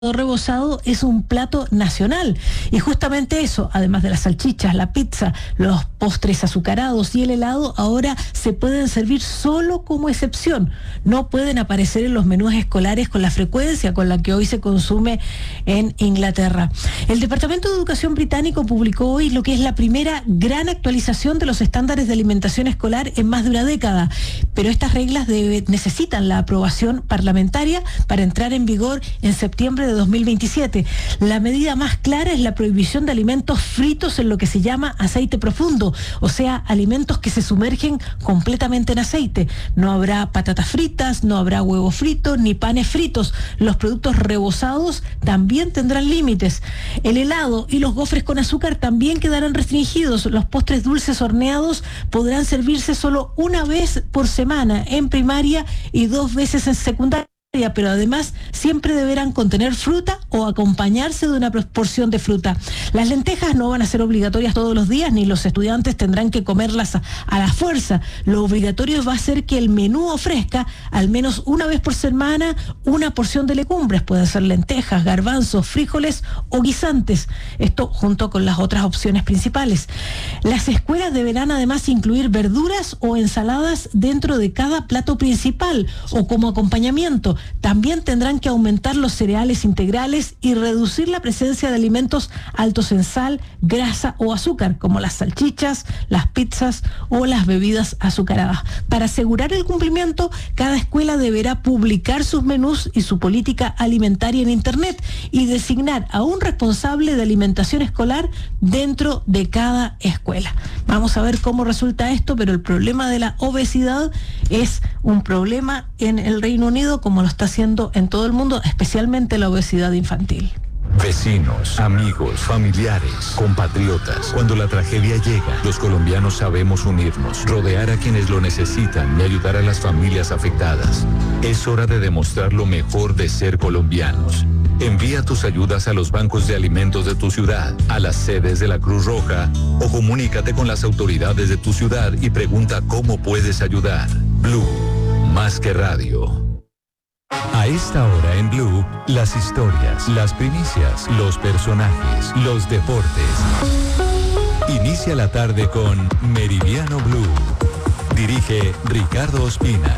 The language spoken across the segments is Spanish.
rebozado es un plato nacional y justamente eso, además de las salchichas, la pizza, los postres azucarados y el helado, ahora se pueden servir solo como excepción. No pueden aparecer en los menús escolares con la frecuencia con la que hoy se consume en Inglaterra. El Departamento de Educación británico publicó hoy lo que es la primera gran actualización de los estándares de alimentación escolar en más de una década, pero estas reglas necesitan la aprobación parlamentaria para entrar en vigor en septiembre de 2027. La medida más clara es la prohibición de alimentos fritos en lo que se llama aceite profundo, o sea, alimentos que se sumergen completamente en aceite. No habrá patatas fritas, no habrá huevos fritos, ni panes fritos. Los productos rebozados también tendrán límites. El helado y los gofres con azúcar también quedarán restringidos. Los postres dulces horneados podrán servirse solo una vez por semana en primaria y 2 veces en secundaria, pero además siempre deberán contener fruta o acompañarse de una porción de fruta. Las lentejas no van a ser obligatorias todos los días, ni los estudiantes tendrán que comerlas a la fuerza. Lo obligatorio va a ser que el menú ofrezca al menos una vez por semana una porción de legumbres. Pueden ser lentejas, garbanzos, frijoles o guisantes. Esto junto con las otras opciones principales. Las escuelas deberán además incluir verduras o ensaladas dentro de cada plato principal o como acompañamiento. También tendrán que aumentar los cereales integrales y reducir la presencia de alimentos altos en sal, grasa o azúcar, como las salchichas, las pizzas o las bebidas azucaradas. Para asegurar el cumplimiento, cada escuela deberá publicar sus menús y su política alimentaria en Internet y designar a un responsable de alimentación escolar dentro de cada escuela. Vamos a ver cómo resulta esto, pero el problema de la obesidad es un problema en el Reino Unido, como lo está haciendo en todo el mundo, especialmente la obesidad infantil. Vecinos, amigos, familiares, compatriotas. Cuando la tragedia llega, los colombianos sabemos unirnos, rodear a quienes lo necesitan y ayudar a las familias afectadas. Es hora de demostrar lo mejor de ser colombianos. Envía tus ayudas a los bancos de alimentos de tu ciudad, a las sedes de la Cruz Roja o comunícate con las autoridades de tu ciudad y pregunta cómo puedes ayudar. Blue, más que radio. A esta hora en Blue, las historias, las primicias, los personajes, los deportes. Inicia la tarde con Meridiano Blue. Dirige Ricardo Ospina.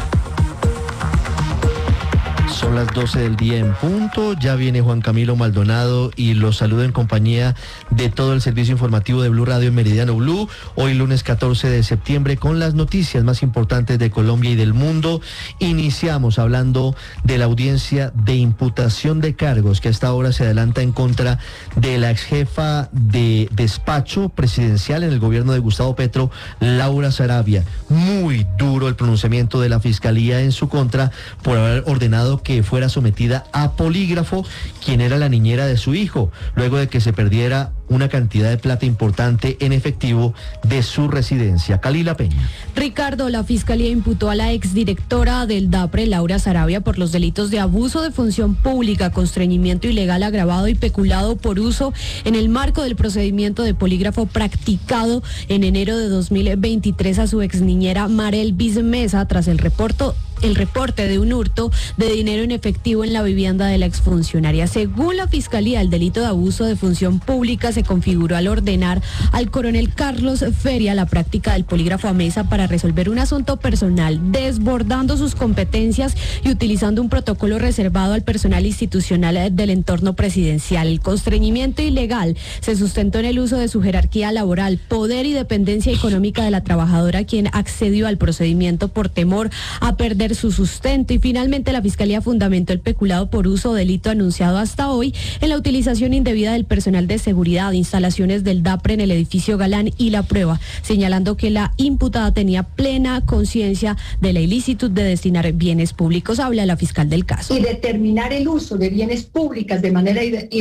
Son las 12 del día en punto, ya viene Juan Camilo Maldonado y los saludo en compañía de todo el servicio informativo de Blue Radio en Meridiano Blue, hoy lunes 14 de septiembre con las noticias más importantes de Colombia y del mundo. Iniciamos hablando de la audiencia de imputación de cargos que hasta ahora se adelanta en contra de la exjefa de despacho presidencial en el gobierno de Gustavo Petro, Laura Sarabia. Muy duro el pronunciamiento de la Fiscalía en su contra por haber ordenado que fuera sometida a polígrafo quien era la niñera de su hijo, luego de que se perdiera una cantidad de plata importante en efectivo de su residencia. Kalila Peña. Ricardo, la Fiscalía imputó a la exdirectora del DAPRE, Laura Sarabia, por los delitos de abuso de función pública, constreñimiento ilegal agravado y peculado por uso en el marco del procedimiento de polígrafo practicado en enero de 2023 a su exniñera Marel Mesa tras el reporte de un hurto de dinero en efectivo en la vivienda de la exfuncionaria. Según la Fiscalía, el delito de abuso de función pública se configuró al ordenar al coronel Carlos Feria la práctica del polígrafo a Mesa para resolver un asunto personal, desbordando sus competencias y utilizando un protocolo reservado al personal institucional del entorno presidencial. El constreñimiento ilegal se sustentó en el uso de su jerarquía laboral, poder y dependencia económica de la trabajadora, quien accedió al procedimiento por temor a perder su sustento, y finalmente la Fiscalía fundamentó el peculado por uso, delito anunciado hasta hoy, en la utilización indebida del personal de seguridad, instalaciones del DAPRE en el edificio Galán y La Prueba, señalando que la imputada tenía plena conciencia de la ilicitud de destinar bienes públicos. Habla la fiscal del caso. Y determinar el uso de bienes públicos de manera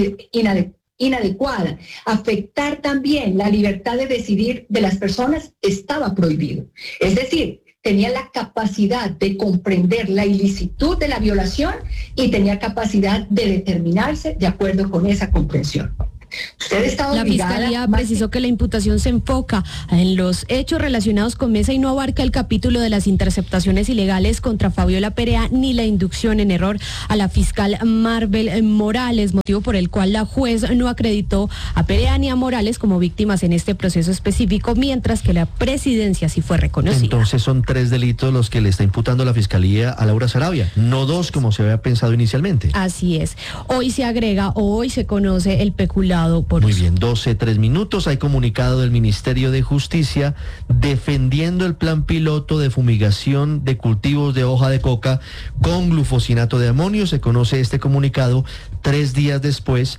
inadecuada, afectar también la libertad de decidir de las personas, estaba prohibido. Es decir, tenía la capacidad de comprender la ilicitud de la violación y tenía capacidad de determinarse de acuerdo con esa comprensión. Usted está La obligada... Fiscalía precisó que la imputación se enfoca en los hechos relacionados con Mesa y no abarca el capítulo de las interceptaciones ilegales contra Fabiola Perea ni la inducción en error a la fiscal Marvel Morales, motivo por el cual la juez no acreditó a Perea ni a Morales como víctimas en este proceso específico, mientras que la presidencia sí fue reconocida. Entonces son 3 delitos los que le está imputando la Fiscalía a Laura Sarabia, no 2 como se había pensado inicialmente. Así es. Hoy se agrega, hoy se conoce el peculado por Muy uso. bien, 12:03. Hay comunicado del Ministerio de Justicia defendiendo el plan piloto de fumigación de cultivos de hoja de coca con glufosinato de amonio. Se conoce este comunicado 3 días después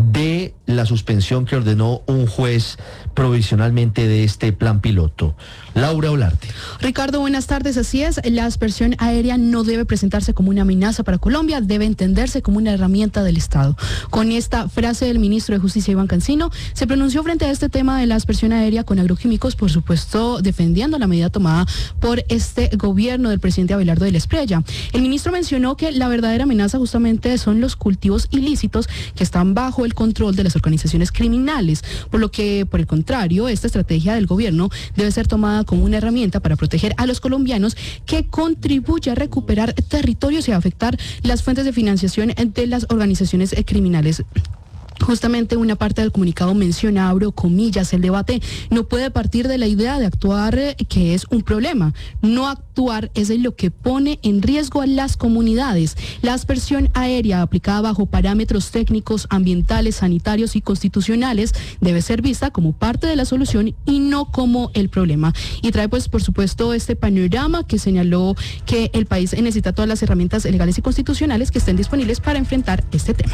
de la suspensión que ordenó un juez provisionalmente de este plan piloto. Laura Olarte. Ricardo, buenas tardes. Así es, la aspersión aérea no debe presentarse como una amenaza para Colombia, debe entenderse como una herramienta del Estado. Con esta frase del ministro de Justicia, Iván Cancino, se pronunció frente a este tema de la aspersión aérea con agroquímicos, por supuesto, defendiendo la medida tomada por este gobierno del presidente Abelardo de la Espriella. El ministro mencionó que la verdadera amenaza justamente son los cultivos ilícitos que están bajo el control de las organizaciones criminales, por lo que, por el contrario, esta estrategia del gobierno debe ser tomada como una herramienta para proteger a los colombianos, que contribuye a recuperar territorios y a afectar las fuentes de financiación de las organizaciones criminales. Justamente una parte del comunicado menciona, abro comillas, el debate no puede partir de la idea de actuar que es un problema. No actuar es lo que pone en riesgo a las comunidades. La aspersión aérea aplicada bajo parámetros técnicos, ambientales, sanitarios y constitucionales debe ser vista como parte de la solución y no como el problema. Y trae pues por supuesto este panorama que señaló que el país necesita todas las herramientas legales y constitucionales que estén disponibles para enfrentar este tema.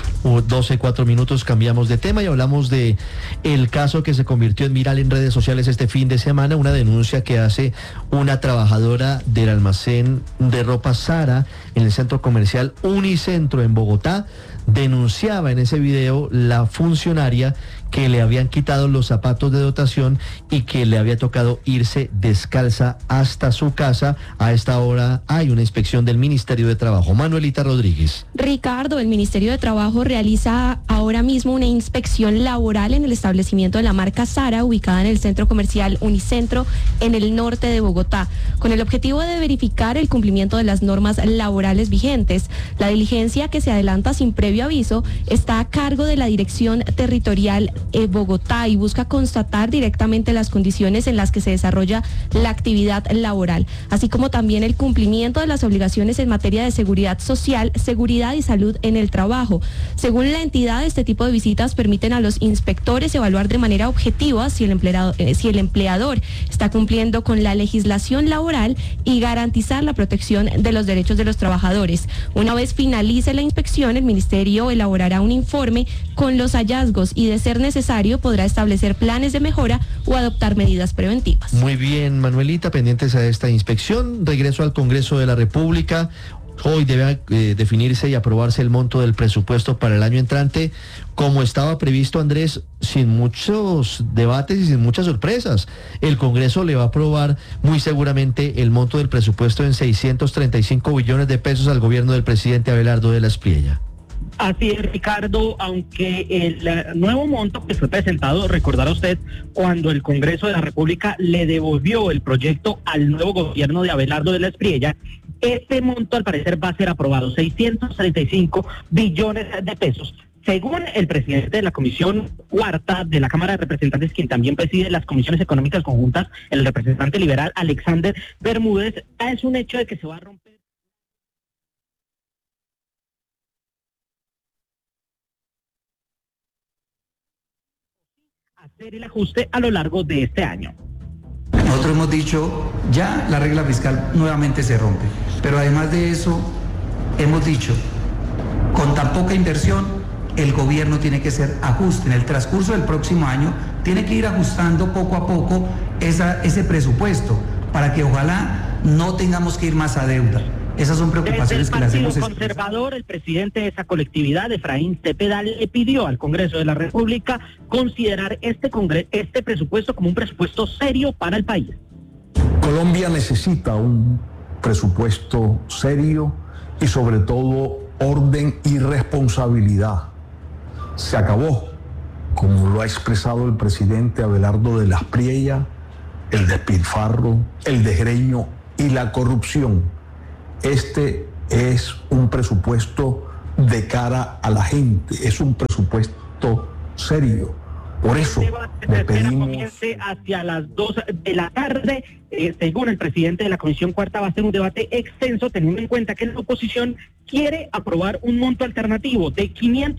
12:04. Cambiamos de tema y hablamos de el caso que se convirtió en viral en redes sociales este fin de semana, una denuncia que hace una trabajadora del almacén de ropa Zara en el centro comercial Unicentro en Bogotá. Denunciaba en ese video la funcionaria que le habían quitado los zapatos de dotación y que le había tocado irse descalza hasta su casa. A esta hora hay una inspección del Ministerio de Trabajo. Manuelita Rodríguez. Ricardo, el Ministerio de Trabajo realiza ahora mismo una inspección laboral en el establecimiento de la marca Zara, ubicada en el centro comercial Unicentro, en el norte de Bogotá, con el objetivo de verificar el cumplimiento de las normas laborales vigentes. La diligencia, que se adelanta sin previo aviso, está a cargo de la Dirección Territorial Bogotá y busca constatar directamente las condiciones en las que se desarrolla la actividad laboral, así como también el cumplimiento de las obligaciones en materia de seguridad social, seguridad y salud en el trabajo. Según la entidad, este tipo de visitas permiten a los inspectores evaluar de manera objetiva si el empleador está cumpliendo con la legislación laboral y garantizar la protección de los derechos de los trabajadores. Una vez finalice la inspección, el Ministerio elaborará un informe con los hallazgos y, de ser necesario, podrá establecer planes de mejora o adoptar medidas preventivas. Muy bien, Manuelita, pendientes a esta inspección. Regreso al Congreso de la República. Hoy debe definirse y aprobarse el monto del presupuesto para el año entrante, como estaba previsto, Andrés, sin muchos debates y sin muchas sorpresas. El Congreso le va a aprobar muy seguramente el monto del presupuesto en 635 billones de pesos al gobierno del presidente Abelardo de la Espriella. Así es, Ricardo, aunque el nuevo monto que fue presentado, recordará usted, cuando el Congreso de la República le devolvió el proyecto al nuevo gobierno de Abelardo de la Espriella, este monto al parecer va a ser aprobado, 635 billones de pesos. Según el presidente de la Comisión Cuarta de la Cámara de Representantes, quien también preside las comisiones económicas conjuntas, el representante liberal Alexander Bermúdez, es un hecho de que se va a romper hacer el ajuste a lo largo de este año. Nosotros hemos dicho, ya la regla fiscal nuevamente se rompe, pero además de eso, hemos dicho, con tan poca inversión, el gobierno tiene que hacer ajuste. En el transcurso del próximo año, tiene que ir ajustando poco a poco ese presupuesto, para que ojalá no tengamos que ir más a deuda. Esas son preocupaciones que le hacemos. Desde el Partido Conservador, el presidente de esa colectividad, Efraín Cepeda, le pidió al Congreso de la República considerar este presupuesto como un presupuesto serio para el país. Colombia necesita un presupuesto serio y sobre todo orden y responsabilidad. Se acabó como lo ha expresado el presidente Abelardo de las Priella, el despilfarro, el desgreño y la corrupción. Este es un presupuesto de cara a la gente, es un presupuesto serio. Por eso le pedimos... Comience hacia las 2 de la tarde. Según el presidente de la Comisión Cuarta, va a ser un debate extenso, teniendo en cuenta que la oposición quiere aprobar un monto alternativo de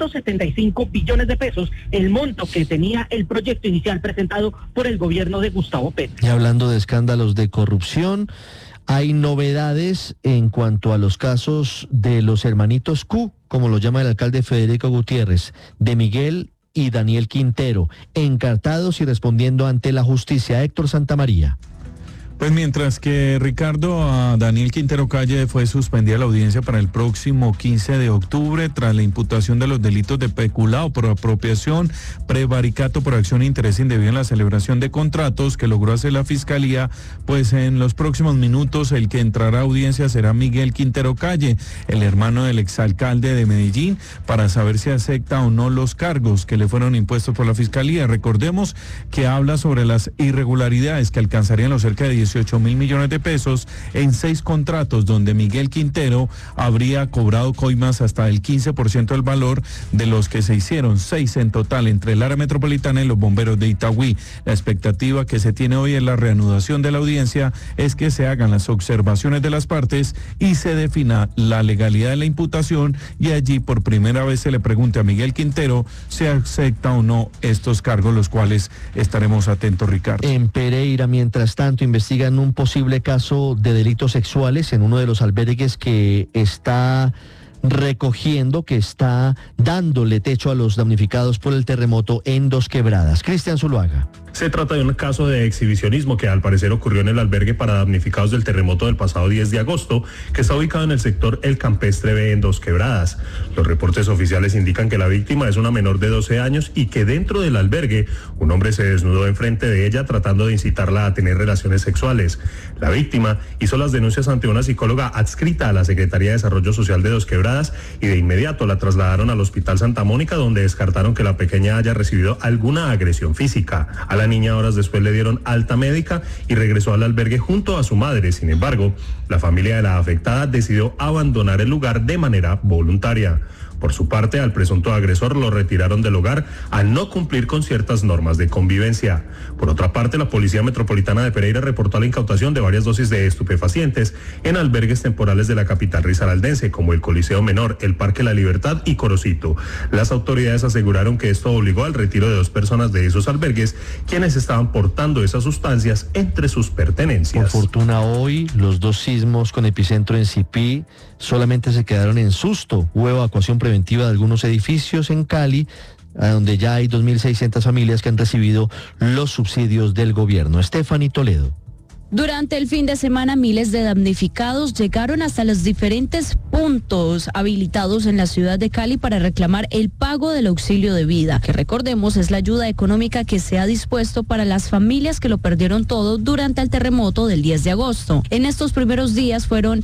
575 billones de pesos, el monto que tenía el proyecto inicial presentado por el gobierno de Gustavo Petro. Y hablando de escándalos de corrupción, hay novedades en cuanto a los casos de los hermanitos Q, como lo llama el alcalde Federico Gutiérrez, de Miguel y Daniel Quintero, encartados y respondiendo ante la justicia. Héctor Santamaría. Pues mientras que, Ricardo, a Daniel Quintero Calle fue suspendida la audiencia para el próximo 15 de octubre tras la imputación de los delitos de peculado por apropiación, prevaricato por acción e interés indebido en la celebración de contratos que logró hacer la Fiscalía, pues en los próximos minutos el que entrará a audiencia será Miguel Quintero Calle, el hermano del exalcalde de Medellín, para saber si acepta o no los cargos que le fueron impuestos por la Fiscalía. Recordemos que habla sobre las irregularidades que alcanzarían los cerca de 18.000 millones de pesos en 6 contratos donde Miguel Quintero habría cobrado coimas hasta el 15% del valor de los que se hicieron, 6 en total entre el área metropolitana y los bomberos de Itagüí. La expectativa que se tiene hoy en la reanudación de la audiencia es que se hagan las observaciones de las partes y se defina la legalidad de la imputación, y allí por primera vez se le pregunte a Miguel Quintero si acepta o no estos cargos, los cuales estaremos atentos, Ricardo. En Pereira, mientras tanto, investigan un posible caso de delitos sexuales en uno de los albergues que está recogiendo, que está dándole techo a los damnificados por el terremoto en Dos Quebradas. Cristian Zuluaga. Se trata de un caso de exhibicionismo que al parecer ocurrió en el albergue para damnificados del terremoto del pasado 10 de agosto, que está ubicado en el sector El Campestre B en Dos Quebradas. Los reportes oficiales indican que la víctima es una menor de 12 años y que dentro del albergue un hombre se desnudó enfrente de ella tratando de incitarla a tener relaciones sexuales. La víctima hizo las denuncias ante una psicóloga adscrita a la Secretaría de Desarrollo Social de Dos Quebradas y de inmediato la trasladaron al Hospital Santa Mónica, donde descartaron que la pequeña haya recibido alguna agresión física. A la niña horas después le dieron alta médica y regresó al albergue junto a su madre. Sin embargo, la familia de la afectada decidió abandonar el lugar de manera voluntaria. Por su parte, al presunto agresor lo retiraron del hogar al no cumplir con ciertas normas de convivencia. Por otra parte, la Policía Metropolitana de Pereira reportó la incautación de varias dosis de estupefacientes en albergues temporales de la capital risaraldense, como el Coliseo Menor, el Parque La Libertad y Corocito. Las autoridades aseguraron que esto obligó al retiro de 2 personas de esos albergues, quienes estaban portando esas sustancias entre sus pertenencias. Por fortuna, hoy los 2 sismos con epicentro en Sipí solamente se quedaron en susto. Hubo evacuación preventiva de algunos edificios en Cali, donde ya hay 2.600 familias que han recibido los subsidios del gobierno. Stephanie Toledo. Durante el fin de semana, miles de damnificados llegaron hasta los diferentes puntos habilitados en la ciudad de Cali para reclamar el pago del auxilio de vida, que recordemos es la ayuda económica que se ha dispuesto para las familias que lo perdieron todo durante el terremoto del 10 de agosto. En estos primeros días fueron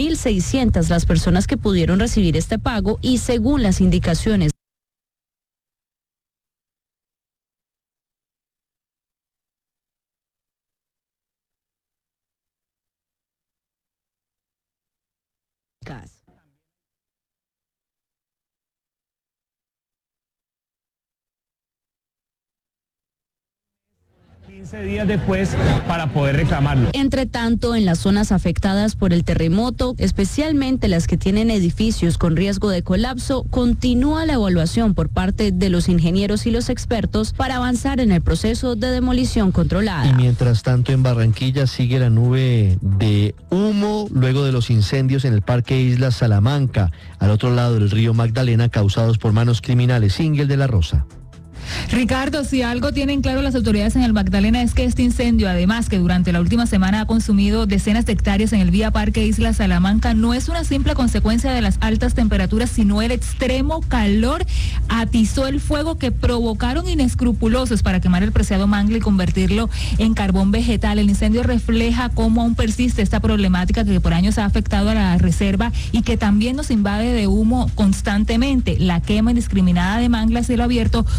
2.600 las personas que pudieron recibir este pago y según las indicaciones gas. 15 días después para poder reclamarlo. Entre tanto, en las zonas afectadas por el terremoto, especialmente las que tienen edificios con riesgo de colapso, continúa la evaluación por parte de los ingenieros y los expertos para avanzar en el proceso de demolición controlada. Y mientras tanto, en Barranquilla sigue la nube de humo luego de los incendios en el Parque Isla Salamanca, al otro lado del río Magdalena, causados por manos criminales. Ingel de la Rosa. Ricardo, si algo tienen claro las autoridades en el Magdalena es que este incendio, además que durante la última semana ha consumido decenas de hectáreas en el Vía Parque Isla Salamanca, no es una simple consecuencia de las altas temperaturas, sino el extremo calor atizó el fuego que provocaron inescrupulosos para quemar el preciado mangle y convertirlo en carbón vegetal. El incendio refleja cómo aún persiste esta problemática que por años ha afectado a la reserva y que también nos invade de humo constantemente. La quema indiscriminada de mangle a cielo abierto con fines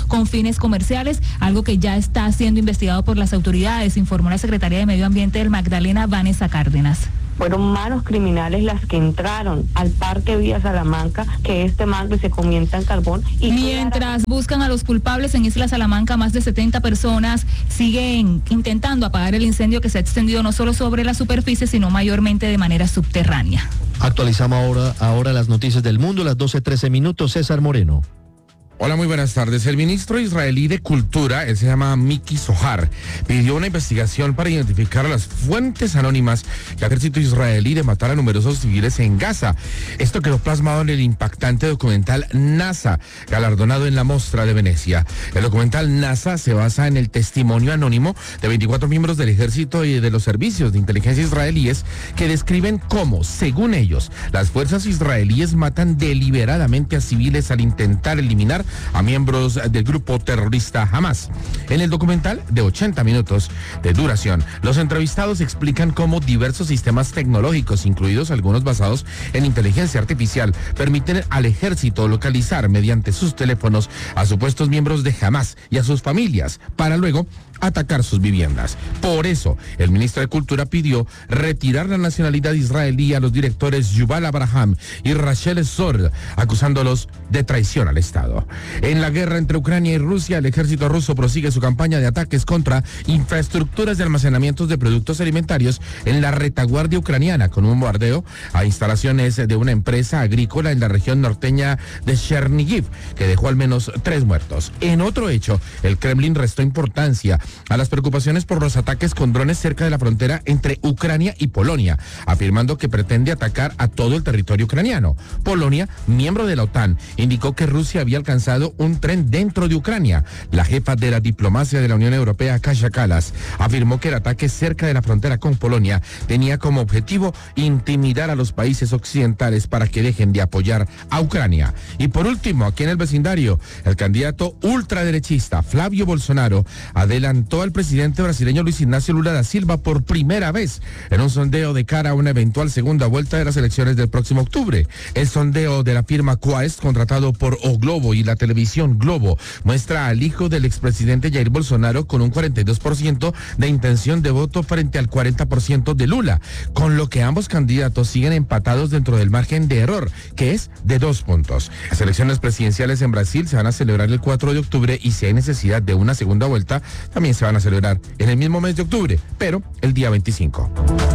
fines comerciales, algo que ya está siendo investigado por las autoridades, informó la secretaria de Medio Ambiente del Magdalena, Vanessa Cárdenas. Fueron manos criminales las que entraron al Parque Vía Salamanca, que este mangle se comienza en carbón. Y mientras buscan a los culpables en Isla Salamanca, más de 70 personas siguen intentando apagar el incendio que se ha extendido no solo sobre la superficie, sino mayormente de manera subterránea. Actualizamos ahora las noticias del mundo, las 12:13 minutos. César Moreno. Hola, muy buenas tardes. El ministro israelí de Cultura, él se llama Miki Zohar, pidió una investigación para identificar a las fuentes anónimas del ejército israelí de matar a numerosos civiles en Gaza. Esto quedó plasmado en el impactante documental NASA, galardonado en la Mostra de Venecia. El documental NASA se basa en el testimonio anónimo de 24 miembros del ejército y de los servicios de inteligencia israelíes que describen cómo, según ellos, las fuerzas israelíes matan deliberadamente a civiles al intentar eliminar a miembros del grupo terrorista Hamas. En el documental de 80 minutos de duración, los entrevistados explican cómo diversos sistemas tecnológicos, incluidos algunos basados en inteligencia artificial, permiten al ejército localizar mediante sus teléfonos a supuestos miembros de Hamas y a sus familias para luego atacar sus viviendas. Por eso, el ministro de Cultura pidió retirar la nacionalidad israelí a los directores Yuval Abraham y Rachel Zor, acusándolos de traición al Estado. En la guerra entre Ucrania y Rusia, el ejército ruso prosigue su campaña de ataques contra infraestructuras de almacenamientos de productos alimentarios en la retaguardia ucraniana, con un bombardeo a instalaciones de una empresa agrícola en la región norteña de Chernihiv, que dejó al menos 3 muertos. En otro hecho, el Kremlin restó importancia a las preocupaciones por los ataques con drones cerca de la frontera entre Ucrania y Polonia, afirmando que pretende atacar a todo el territorio ucraniano. Polonia, miembro de la OTAN, indicó que Rusia había alcanzado un tren dentro de Ucrania. La jefa de la diplomacia de la Unión Europea, Kaja Kallas, afirmó que el ataque cerca de la frontera con Polonia tenía como objetivo intimidar a los países occidentales para que dejen de apoyar a Ucrania. Y por último, aquí en el vecindario, el candidato ultraderechista Flavio Bolsonaro adelantó al presidente brasileño Luis Ignacio Lula da Silva por primera vez en un sondeo de cara a una eventual segunda vuelta de las elecciones del próximo octubre. El sondeo de la firma Quaest, contratado por O Globo y la televisión Globo, muestra al hijo del expresidente Jair Bolsonaro con un 42% de intención de voto frente al 40% de Lula, con lo que ambos candidatos siguen empatados dentro del margen de error, que es de 2 puntos. Las elecciones presidenciales en Brasil se van a celebrar el 4 de octubre y si hay necesidad de una segunda vuelta, también se van a celebrar en el mismo mes de octubre, pero el día 25.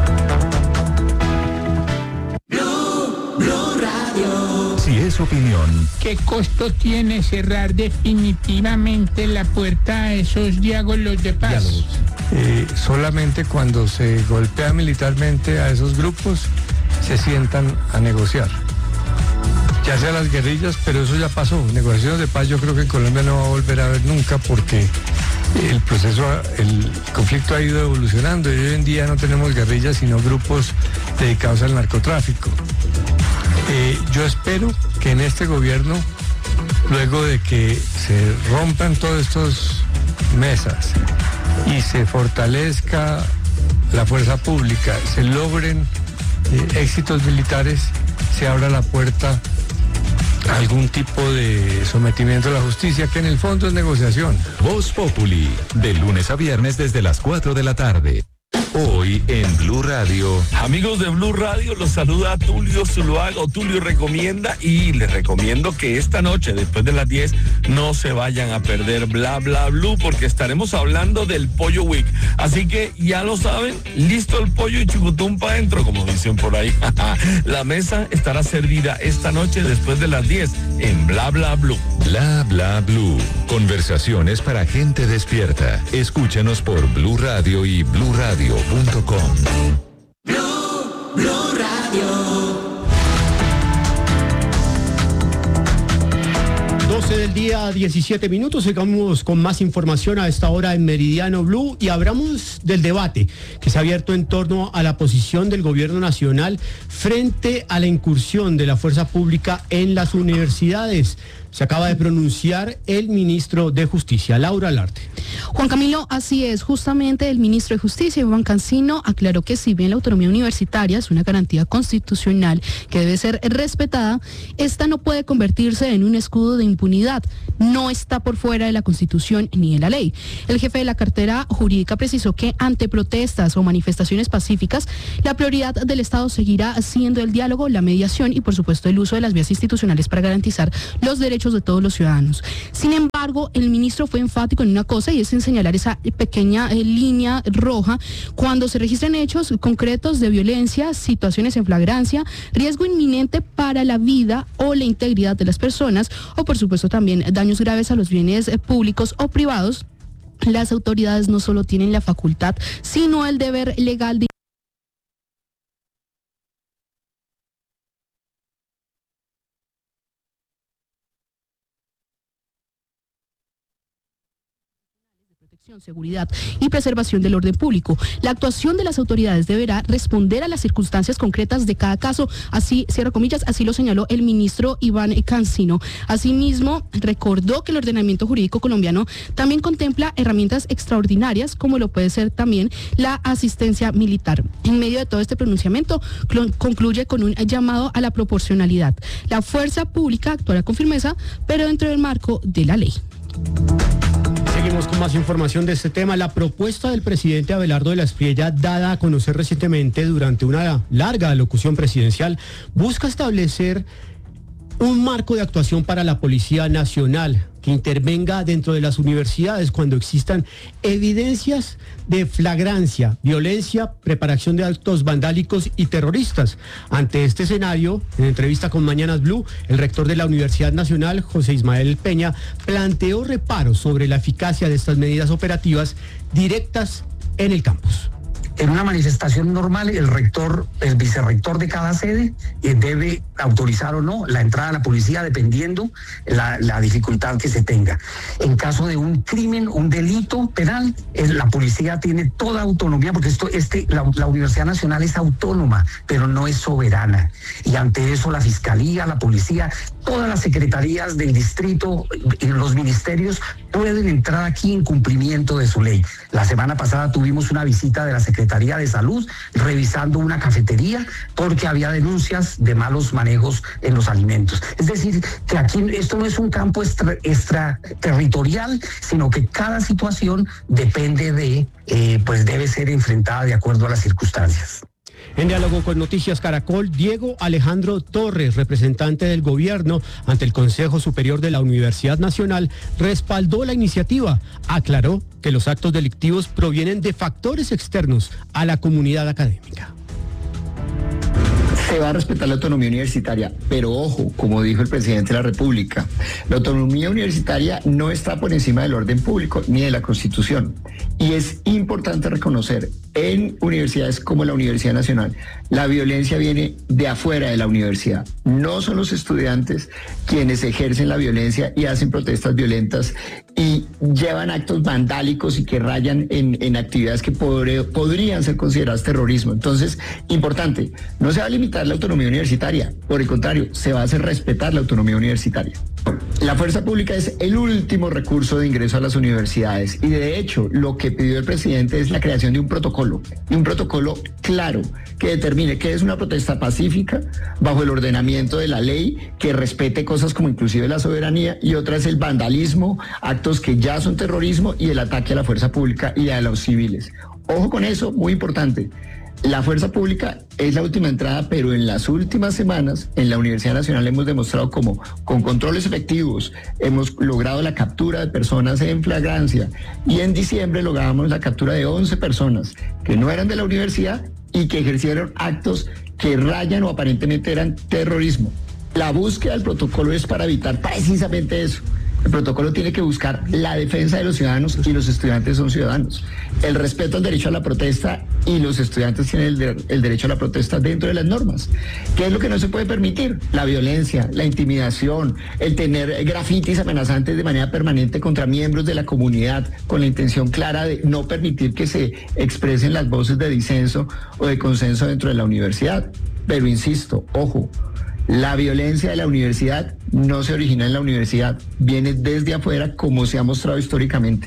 Si es opinión. ¿Qué costo tiene cerrar definitivamente la puerta a esos diálogos de paz? Solamente cuando se golpea militarmente a esos grupos se sientan a negociar. Ya sea las guerrillas, pero eso ya pasó. Negociaciones de paz yo creo que en Colombia no va a volver a haber nunca porque el conflicto ha ido evolucionando y hoy en día no tenemos guerrillas sino grupos dedicados al narcotráfico. Yo espero que en este gobierno, luego de que se rompan todas estas mesas y se fortalezca la fuerza pública, se logren éxitos militares, se abra la puerta a algún tipo de sometimiento a la justicia, que en el fondo es negociación. Voz Populi, de lunes a viernes desde las 4 de la tarde. Hoy en Blue Radio. Amigos de Blue Radio, los saluda Tulio Zuluaga. Tulio recomienda y les recomiendo que esta noche, después de las 10, no se vayan a perder Bla Bla Blue, porque estaremos hablando del Pollo Week. Así que ya lo saben, listo el pollo y chucutum para adentro, como dicen por ahí. La mesa estará servida esta noche después de las 10 en Bla Bla Blue. Bla Bla Blue. Conversaciones para gente despierta. Escúchanos por Blue Radio y BlueRadio.com. Blue Radio. 12 del día, 17 minutos. Sigamos con más información a esta hora en Meridiano Blue y hablamos del debate que se ha abierto en torno a la posición del gobierno nacional frente a la incursión de la fuerza pública en las universidades. se acaba de pronunciar el ministro de Justicia, Laura Alarte. Juan Camilo, así es. Justamente el ministro de Justicia, Iván Cancino, aclaró que si bien la autonomía universitaria es una garantía constitucional que debe ser respetada, esta no puede convertirse en un escudo de impunidad. No está por fuera de la Constitución ni de la ley. El jefe de la cartera jurídica precisó que ante protestas o manifestaciones pacíficas, la prioridad del Estado seguirá siendo el diálogo, la mediación y, por supuesto, el uso de las vías institucionales para garantizar los derechos de todos los ciudadanos. Sin embargo, el ministro fue enfático en una cosa y es en señalar esa pequeña línea roja cuando se registran hechos concretos de violencia, situaciones en flagrancia, riesgo inminente para la vida o la integridad de las personas o, por supuesto, también daños graves a los bienes públicos o privados. Las autoridades no solo tienen la facultad, sino el deber legal de seguridad y preservación del orden público. La actuación de las autoridades deberá responder a las circunstancias concretas de cada caso, así, cierro comillas, así lo señaló el ministro Iván Cancino. Asimismo, recordó que el ordenamiento jurídico colombiano también contempla herramientas extraordinarias, como lo puede ser también la asistencia militar. En medio de todo este pronunciamiento, concluye con un llamado a la proporcionalidad. La fuerza pública actuará con firmeza, pero dentro del marco de la ley. Seguimos con más información de este tema. La propuesta del presidente Abelardo de la Espriella, dada a conocer recientemente durante una larga alocución presidencial, busca establecer un marco de actuación para la Policía Nacional que intervenga dentro de las universidades cuando existan evidencias de flagrancia, violencia, preparación de actos vandálicos y terroristas. Ante este escenario, en entrevista con Mañanas Blue, el rector de la Universidad Nacional, José Ismael Peña, planteó reparos sobre la eficacia de estas medidas operativas directas en el campus. En una manifestación normal, el vicerrector de cada sede debe autorizar o no la entrada a la policía dependiendo la dificultad que se tenga. En caso de un crimen, un delito penal, la policía tiene toda autonomía porque la Universidad Nacional es autónoma, pero no es soberana. Y ante eso la Fiscalía, la policía, todas las secretarías del distrito y los ministerios pueden entrar aquí en cumplimiento de su ley. La semana pasada tuvimos una visita de la Secretaría de Salud revisando una cafetería porque había denuncias de malos manejos en los alimentos. Es decir, que aquí esto no es un campo extraterritorial, sino que cada situación depende debe ser enfrentada de acuerdo a las circunstancias. En diálogo con Noticias Caracol, Diego Alejandro Torres, representante del gobierno ante el Consejo Superior de la Universidad Nacional, respaldó la iniciativa. Aclaró que los actos delictivos provienen de factores externos a la comunidad académica. Se va a respetar la autonomía universitaria, pero ojo, como dijo el presidente de la República, la autonomía universitaria no está por encima del orden público ni de la Constitución. Y es importante reconocer en universidades como la Universidad Nacional, la violencia viene de afuera de la universidad. No son los estudiantes quienes ejercen la violencia y hacen protestas violentas y llevan actos vandálicos y que rayan en actividades que podrían ser consideradas terrorismo. Entonces, importante, no se va a limitar la autonomía universitaria, por el contrario, se va a hacer respetar la autonomía universitaria. La fuerza pública es el último recurso de ingreso a las universidades y de hecho lo que pidió el presidente es la creación de un protocolo claro que determine qué es una protesta pacífica bajo el ordenamiento de la ley, que respete cosas como inclusive la soberanía, y otra es el vandalismo, actos que ya son terrorismo, y el ataque a la fuerza pública y a los civiles. Ojo con eso, muy importante. La fuerza pública es la última entrada, pero en las últimas semanas en la Universidad Nacional hemos demostrado cómo con controles efectivos hemos logrado la captura de personas en flagrancia, y en diciembre logramos la captura de 11 personas que no eran de la universidad y que ejercieron actos que rayan o aparentemente eran terrorismo. La búsqueda del protocolo es para evitar precisamente eso. El protocolo tiene que buscar la defensa de los ciudadanos y los estudiantes son ciudadanos. El respeto al derecho a la protesta y los estudiantes tienen el derecho a la protesta dentro de las normas. ¿Qué es lo que no se puede permitir? La violencia, la intimidación, el tener grafitis amenazantes de manera permanente contra miembros de la comunidad con la intención clara de no permitir que se expresen las voces de disenso o de consenso dentro de la universidad. Pero insisto, ojo, La violencia de la universidad no se origina en la universidad, viene desde afuera, como se ha mostrado históricamente.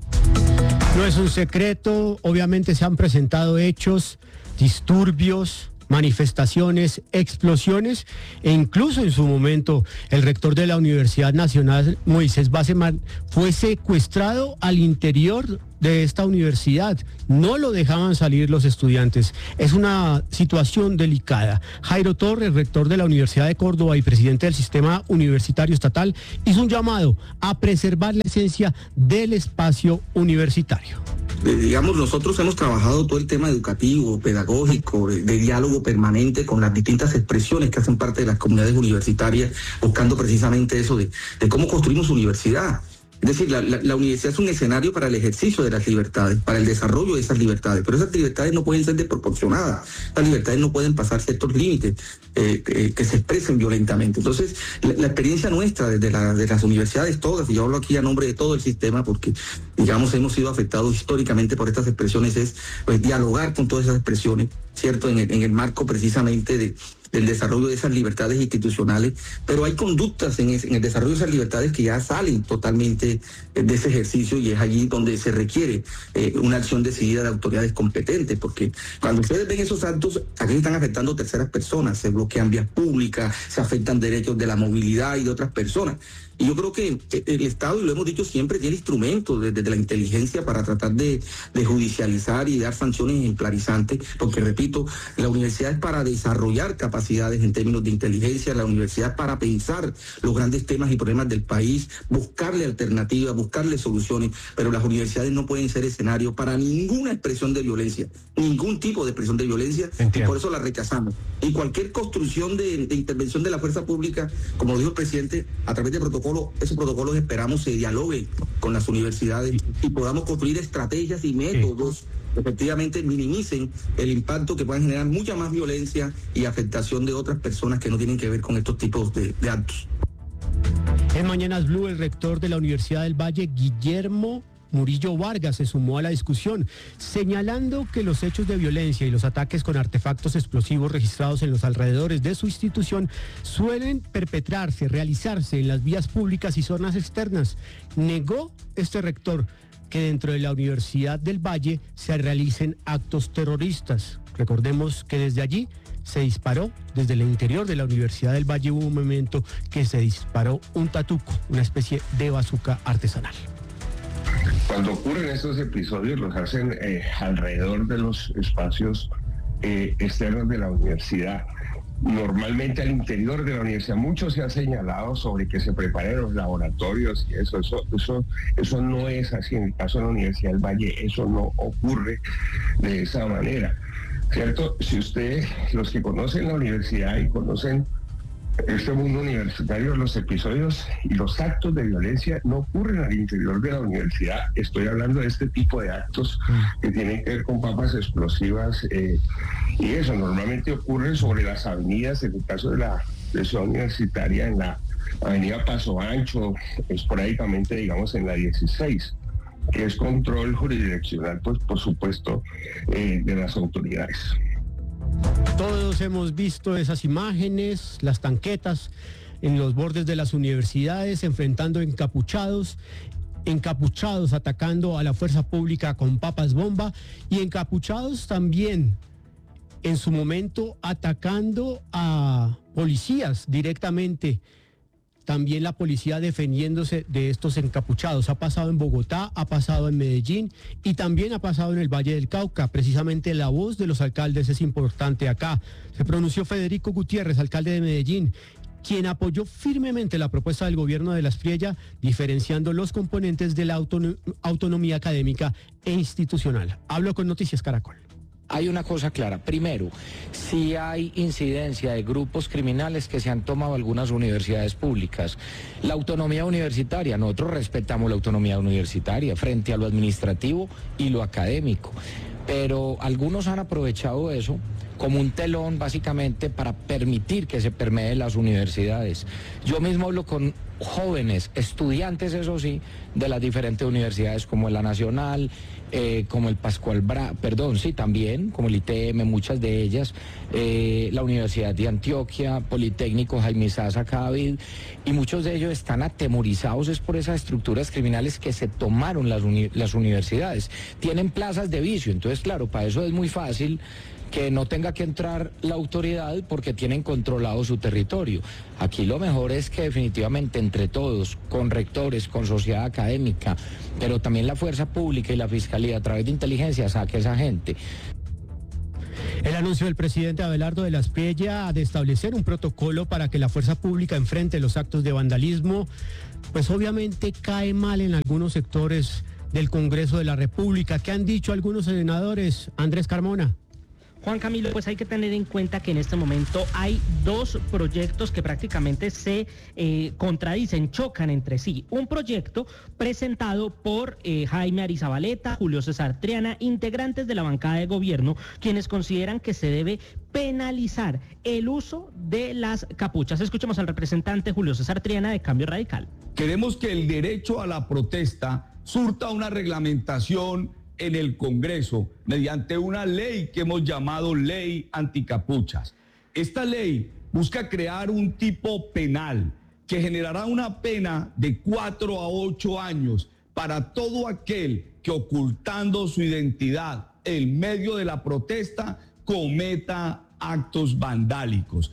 No es un secreto, obviamente se han presentado hechos, disturbios, manifestaciones, explosiones, e incluso en su momento el rector de la Universidad Nacional, Moisés Bassemán, fue secuestrado al interior de esta universidad. No lo dejaban salir los estudiantes. Es una situación delicada. Jairo Torres, rector de la Universidad de Córdoba y presidente del Sistema Universitario Estatal, hizo un llamado a preservar la esencia del espacio universitario. Digamos, nosotros hemos trabajado todo el tema educativo, pedagógico, de diálogo permanente con las distintas expresiones que hacen parte de las comunidades universitarias, buscando precisamente eso de cómo construimos universidad. Es decir, la universidad es un escenario para el ejercicio de las libertades, para el desarrollo de esas libertades, pero esas libertades no pueden ser desproporcionadas, esas libertades no pueden pasar ciertos límites que se expresen violentamente. Entonces, la experiencia nuestra de las universidades todas, y yo hablo aquí a nombre de todo el sistema porque, digamos, hemos sido afectados históricamente por estas expresiones, es dialogar con todas esas expresiones, ¿cierto? En el marco precisamente del desarrollo de esas libertades institucionales, pero hay conductas en el desarrollo de esas libertades que ya salen totalmente de ese ejercicio, y es allí donde se requiere una acción decidida de autoridades competentes, porque cuando ustedes ven esos actos, aquí están afectando terceras personas, se bloquean vías públicas, se afectan derechos de la movilidad y de otras personas. Y yo creo que el Estado, y lo hemos dicho siempre, tiene instrumentos desde la inteligencia para tratar de judicializar y dar sanciones ejemplarizantes, porque repito, la universidad es para desarrollar capacidades en términos de inteligencia, la universidad es para pensar los grandes temas y problemas del país, buscarle alternativas, buscarle soluciones, pero las universidades no pueden ser escenario para ninguna expresión de violencia, ningún tipo de expresión de violencia. Entiendo. Y por eso la rechazamos. Y cualquier construcción de intervención de la fuerza pública, como dijo el presidente, a través de esos protocolos esperamos se dialogue con las universidades y podamos construir estrategias y métodos que efectivamente minimicen el impacto que puedan generar mucha más violencia y afectación de otras personas que no tienen que ver con estos tipos de actos. En Mañanas Blue, el rector de la Universidad del Valle, Guillermo Murillo Vargas, se sumó a la discusión, señalando que los hechos de violencia y los ataques con artefactos explosivos registrados en los alrededores de su institución suelen realizarse en las vías públicas y zonas externas. Negó este rector que dentro de la Universidad del Valle se realicen actos terroristas. Recordemos que desde allí se disparó, desde el interior de la Universidad del Valle hubo un momento que se disparó un tatuco, una especie de bazuca artesanal. Cuando ocurren estos episodios los hacen alrededor de los espacios externos de la universidad. Normalmente al interior de la universidad mucho se ha señalado sobre que se preparen los laboratorios y eso no es así. En el caso de la Universidad del Valle eso no ocurre de esa manera, ¿cierto? Si los que conocen la universidad y conocen este mundo universitario, los episodios y los actos de violencia no ocurren al interior de la universidad. Estoy hablando de este tipo de actos que tienen que ver con papas explosivas y eso normalmente ocurre sobre las avenidas, en el caso de la Ciudad Universitaria, en la avenida Paso Ancho, esporádicamente digamos en la 16, que es control jurisdiccional, pues por supuesto, de las autoridades. Todos hemos visto esas imágenes, las tanquetas en los bordes de las universidades, enfrentando encapuchados atacando a la fuerza pública con papas bomba, y encapuchados también en su momento atacando a policías directamente. También la policía defendiéndose de estos encapuchados. Ha pasado en Bogotá, ha pasado en Medellín y también ha pasado en el Valle del Cauca. Precisamente la voz de los alcaldes es importante acá. Se pronunció Federico Gutiérrez, alcalde de Medellín, quien apoyó firmemente la propuesta del gobierno de la Espriella, diferenciando los componentes de la autonomía académica e institucional. Hablo con Noticias Caracol. Hay una cosa clara. Primero, si hay incidencia de grupos criminales que se han tomado algunas universidades públicas. La autonomía universitaria, nosotros respetamos la autonomía universitaria frente a lo administrativo y lo académico. Pero algunos han aprovechado eso como un telón básicamente para permitir que se permeen las universidades. Yo mismo hablo con jóvenes, estudiantes, eso sí, de las diferentes universidades como la Nacional, como el también, como el ITM, muchas de ellas, la Universidad de Antioquia, Politécnico Jaime Sasa Cadavid, y muchos de ellos están atemorizados es por esas estructuras criminales que se tomaron las universidades. Tienen plazas de vicio, entonces claro, para eso es muy fácil que no tenga que entrar la autoridad porque tienen controlado su territorio. Aquí lo mejor es que definitivamente entre todos, con rectores, con sociedad académica, pero también la fuerza pública y la fiscalía a través de inteligencia saque a esa gente. El anuncio del presidente Abelardo de la Espriella de establecer un protocolo para que la fuerza pública enfrente los actos de vandalismo, pues obviamente cae mal en algunos sectores del Congreso de la República. ¿Qué han dicho algunos senadores? Andrés Carmona. Juan Camilo, pues hay que tener en cuenta que en este momento hay dos proyectos que prácticamente se contradicen, chocan entre sí. Un proyecto presentado por Jaime Arizabaleta, Julio César Triana, integrantes de la bancada de gobierno, quienes consideran que se debe penalizar el uso de las capuchas. Escuchemos al representante Julio César Triana de Cambio Radical. Queremos que el derecho a la protesta surta una reglamentación en el Congreso mediante una ley que hemos llamado Ley Anticapuchas. Esta ley busca crear un tipo penal que generará una pena de 4 a 8 años para todo aquel que ocultando su identidad en medio de la protesta cometa actos vandálicos.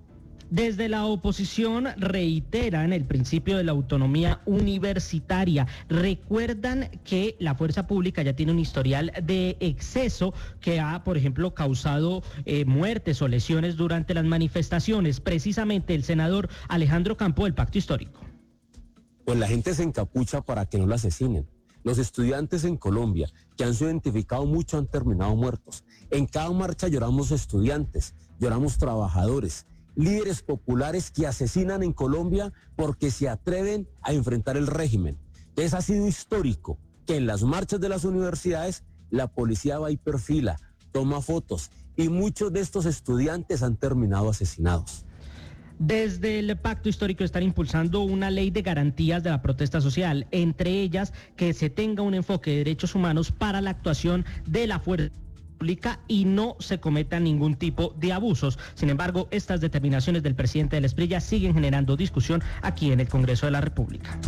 Desde la oposición reiteran el principio de la autonomía universitaria. Recuerdan que la fuerza pública ya tiene un historial de exceso que ha, por ejemplo, causado muertes o lesiones durante las manifestaciones. Precisamente el senador Alejandro Campo del Pacto Histórico. Pues la gente se encapucha para que no la asesinen. Los estudiantes en Colombia que han sido identificados mucho han terminado muertos. En cada marcha lloramos estudiantes, lloramos trabajadores, líderes populares que asesinan en Colombia porque se atreven a enfrentar el régimen. Entonces ha sido histórico que en las marchas de las universidades la policía va y perfila, toma fotos y muchos de estos estudiantes han terminado asesinados. Desde el Pacto Histórico están impulsando una ley de garantías de la protesta social, entre ellas que se tenga un enfoque de derechos humanos para la actuación de la fuerza pública y no se cometa ningún tipo de abusos. Sin embargo, estas determinaciones del presidente de la Espriella siguen generando discusión aquí en el Congreso de la República.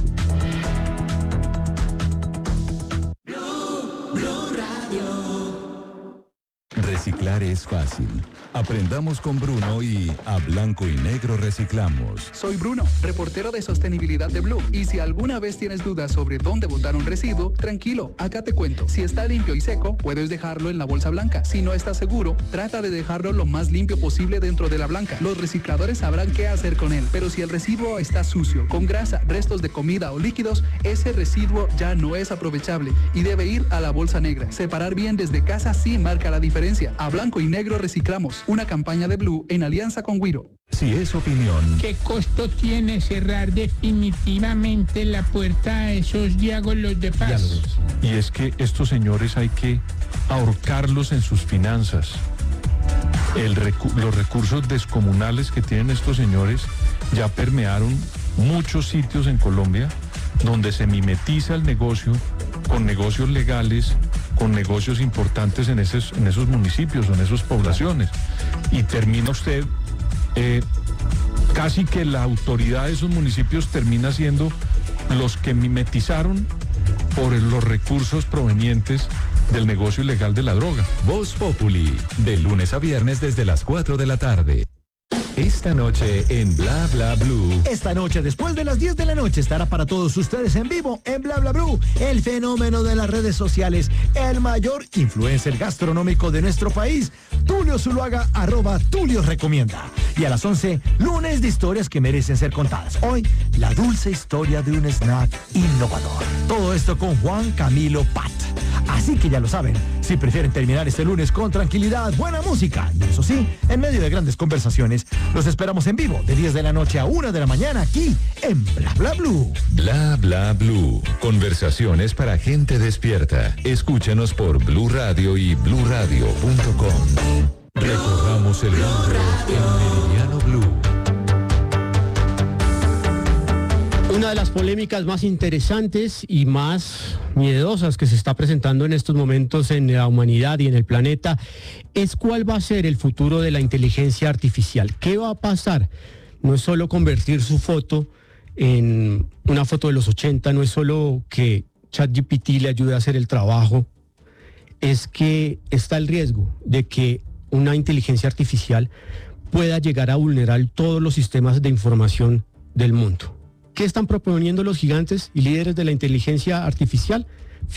Reciclar es fácil. Aprendamos con Bruno y a blanco y negro reciclamos. Soy Bruno, reportero de sostenibilidad de Blue. Y si alguna vez tienes dudas sobre dónde botar un residuo, tranquilo, acá te cuento. Si está limpio y seco, puedes dejarlo en la bolsa blanca. Si no estás seguro, trata de dejarlo lo más limpio posible dentro de la blanca. Los recicladores sabrán qué hacer con él. Pero si el residuo está sucio, con grasa, restos de comida o líquidos, ese residuo ya no es aprovechable y debe ir a la bolsa negra. Separar bien desde casa sí marca la diferencia. A blanco y negro reciclamos. Una campaña de Blue en alianza con Wiro. Si es opinión. ¿Qué costo tiene cerrar definitivamente la puerta a esos diálogos de paz? Diálogos. Y es que estos señores hay que ahorcarlos en sus finanzas. Los recursos descomunales que tienen estos señores ya permearon muchos sitios en Colombia donde se mimetiza el negocio con negocios legales, con negocios importantes en esos municipios o en esas poblaciones. Y termina usted, casi que la autoridad de esos municipios termina siendo los que mimetizaron por los recursos provenientes del negocio ilegal de la droga. Voz Populi, de lunes a viernes desde las 4 de la tarde. Esta noche en Bla Bla Blue. Esta noche, después de las 10 de la noche, estará para todos ustedes en vivo en Bla Bla Blue, el fenómeno de las redes sociales, el mayor influencer gastronómico de nuestro país, Tulio Zuluaga, @Tulio Recomienda. Y a las 11, lunes de historias que merecen ser contadas. Hoy, la dulce historia de un snack innovador. Todo esto con Juan Camilo Pat. Así que ya lo saben, si prefieren terminar este lunes con tranquilidad, buena música y eso sí, en medio de grandes conversaciones, los esperamos en vivo de 10 de la noche a 1 de la mañana aquí en Bla Bla Blue. Bla Bla Blue. Conversaciones para gente despierta. Escúchanos por Blue Radio y bluradio.com. Recorramos el mundo en Meridiano Blue. Una de las polémicas más interesantes y más miedosas que se está presentando en estos momentos en la humanidad y en el planeta es cuál va a ser el futuro de la inteligencia artificial. ¿Qué va a pasar? No es solo convertir su foto en una foto de los 80, no es solo que ChatGPT le ayude a hacer el trabajo, es que está el riesgo de que una inteligencia artificial pueda llegar a vulnerar todos los sistemas de información del mundo. ¿Qué están proponiendo los gigantes y líderes de la inteligencia artificial?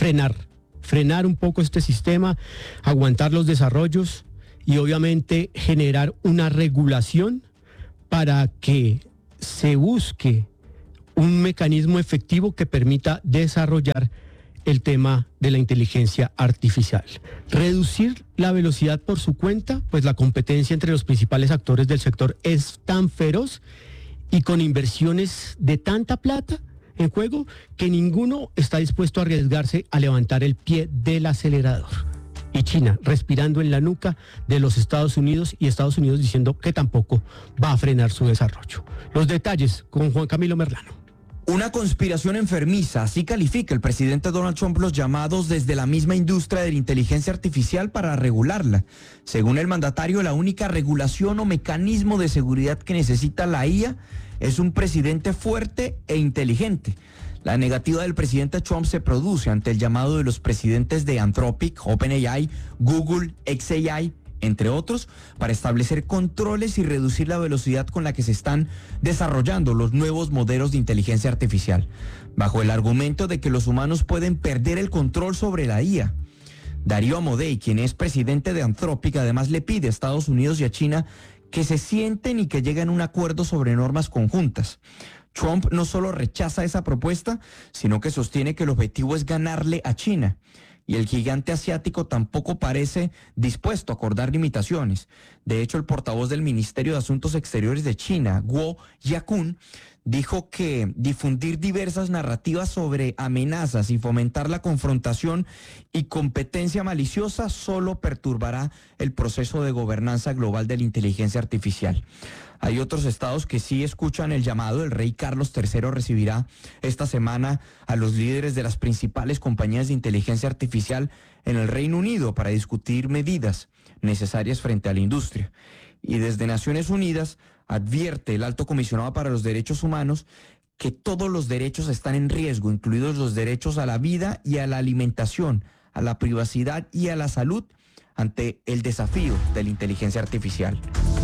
Frenar un poco este sistema, aguantar los desarrollos y obviamente generar una regulación para que se busque un mecanismo efectivo que permita desarrollar el tema de la inteligencia artificial. Reducir la velocidad por su cuenta, pues la competencia entre los principales actores del sector es tan feroz y con inversiones de tanta plata en juego que ninguno está dispuesto a arriesgarse a levantar el pie del acelerador. Y China respirando en la nuca de los Estados Unidos y Estados Unidos diciendo que tampoco va a frenar su desarrollo. Los detalles con Juan Camilo Merlano. Una conspiración enfermiza, así califica el presidente Donald Trump los llamados desde la misma industria de la inteligencia artificial para regularla. Según el mandatario, la única regulación o mecanismo de seguridad que necesita la IA es un presidente fuerte e inteligente. La negativa del presidente Trump se produce ante el llamado de los presidentes de Anthropic, OpenAI, Google, xAI, entre otros, para establecer controles y reducir la velocidad con la que se están desarrollando los nuevos modelos de inteligencia artificial, bajo el argumento de que los humanos pueden perder el control sobre la IA. Darío Amodei, quien es presidente de Anthropic, además le pide a Estados Unidos y a China que se sienten y que lleguen a un acuerdo sobre normas conjuntas. Trump no solo rechaza esa propuesta, sino que sostiene que el objetivo es ganarle a China. Y el gigante asiático tampoco parece dispuesto a acordar limitaciones. De hecho, el portavoz del Ministerio de Asuntos Exteriores de China, Guo Jiakun, dijo que difundir diversas narrativas sobre amenazas y fomentar la confrontación y competencia maliciosa solo perturbará el proceso de gobernanza global de la inteligencia artificial. Hay otros estados que sí escuchan el llamado. El rey Carlos III recibirá esta semana a los líderes de las principales compañías de inteligencia artificial en el Reino Unido para discutir medidas necesarias frente a la industria. Y desde Naciones Unidas advierte el alto comisionado para los derechos humanos que todos los derechos están en riesgo, incluidos los derechos a la vida y a la alimentación, a la privacidad y a la salud, ante el desafío de la inteligencia artificial.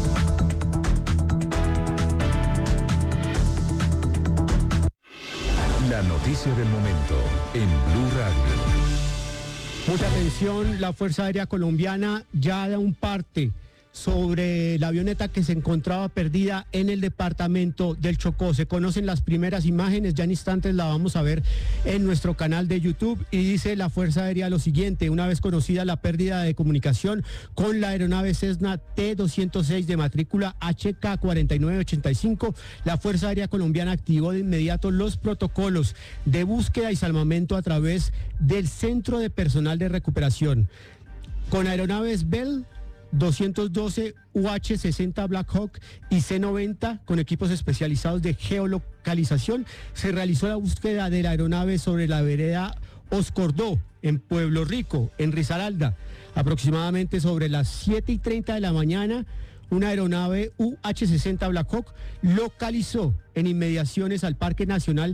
La noticia del momento en Blue Radio. Mucha atención, la Fuerza Aérea Colombiana ya da un parte sobre la avioneta que se encontraba perdida en el departamento del Chocó. Se conocen las primeras imágenes, ya en instantes la vamos a ver en nuestro canal de YouTube, y dice la Fuerza Aérea lo siguiente: una vez conocida la pérdida de comunicación con la aeronave Cessna T-206 de matrícula HK4985, la Fuerza Aérea Colombiana activó de inmediato los protocolos de búsqueda y salvamento a través del Centro de Personal de Recuperación. Con aeronaves Bell 212, UH-60 Black Hawk y C-90 con equipos especializados de geolocalización, se realizó la búsqueda de la aeronave sobre la vereda Oscordó, en Pueblo Rico, en Risaralda. Aproximadamente sobre las 7:30 de la mañana, una aeronave UH-60 Black Hawk localizó en inmediaciones al Parque Nacional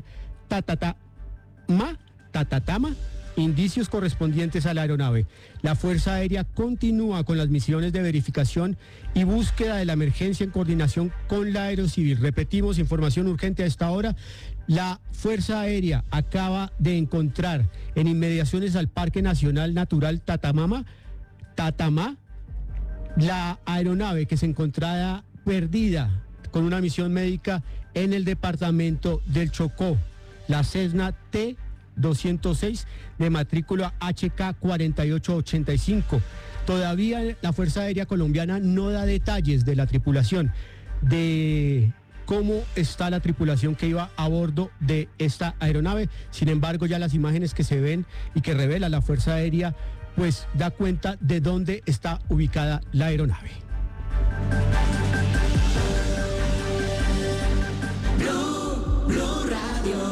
Tatatama indicios correspondientes a la aeronave. La Fuerza Aérea continúa con las misiones de verificación y búsqueda de la emergencia en coordinación con la Aerocivil. Repetimos, información urgente a esta hora. La Fuerza Aérea acaba de encontrar en inmediaciones al Parque Nacional Natural Tatamá, la aeronave que se encontraba perdida con una misión médica en el departamento del Chocó, la Cessna T-206 de matrícula HK4885. Todavía la Fuerza Aérea Colombiana no da detalles de la tripulación, de cómo está la tripulación que iba a bordo de esta aeronave. Sin embargo, ya las imágenes que se ven y que revela la Fuerza Aérea, pues da cuenta de dónde está ubicada la aeronave. Blue Radio.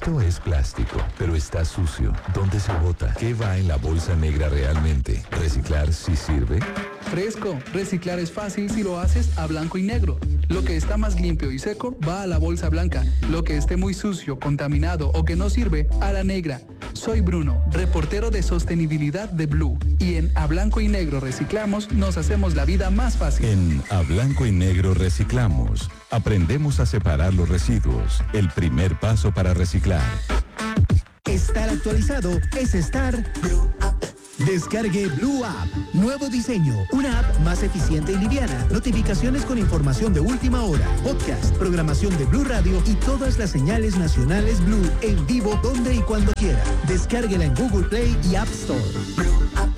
Esto es plástico, pero está sucio. ¿Dónde se bota? ¿Qué va en la bolsa negra realmente? ¿Reciclar sí sirve? Fresco, reciclar es fácil si lo haces a blanco y negro. Lo que está más limpio y seco va a la bolsa blanca. Lo que esté muy sucio, contaminado o que no sirve, a la negra. Soy Bruno, reportero de sostenibilidad de Blue. Y en A Blanco y Negro Reciclamos nos hacemos la vida más fácil. En A Blanco y Negro Reciclamos, aprendemos a separar los residuos. El primer paso para reciclar. Estar actualizado es estar Blue App. Descargue Blue App. Nuevo diseño. Una app más eficiente y liviana. Notificaciones con información de última hora. Podcast, programación de Blue Radio y todas las señales nacionales Blue en vivo donde y cuando quiera. Descárguela en Google Play y App Store. Blue App.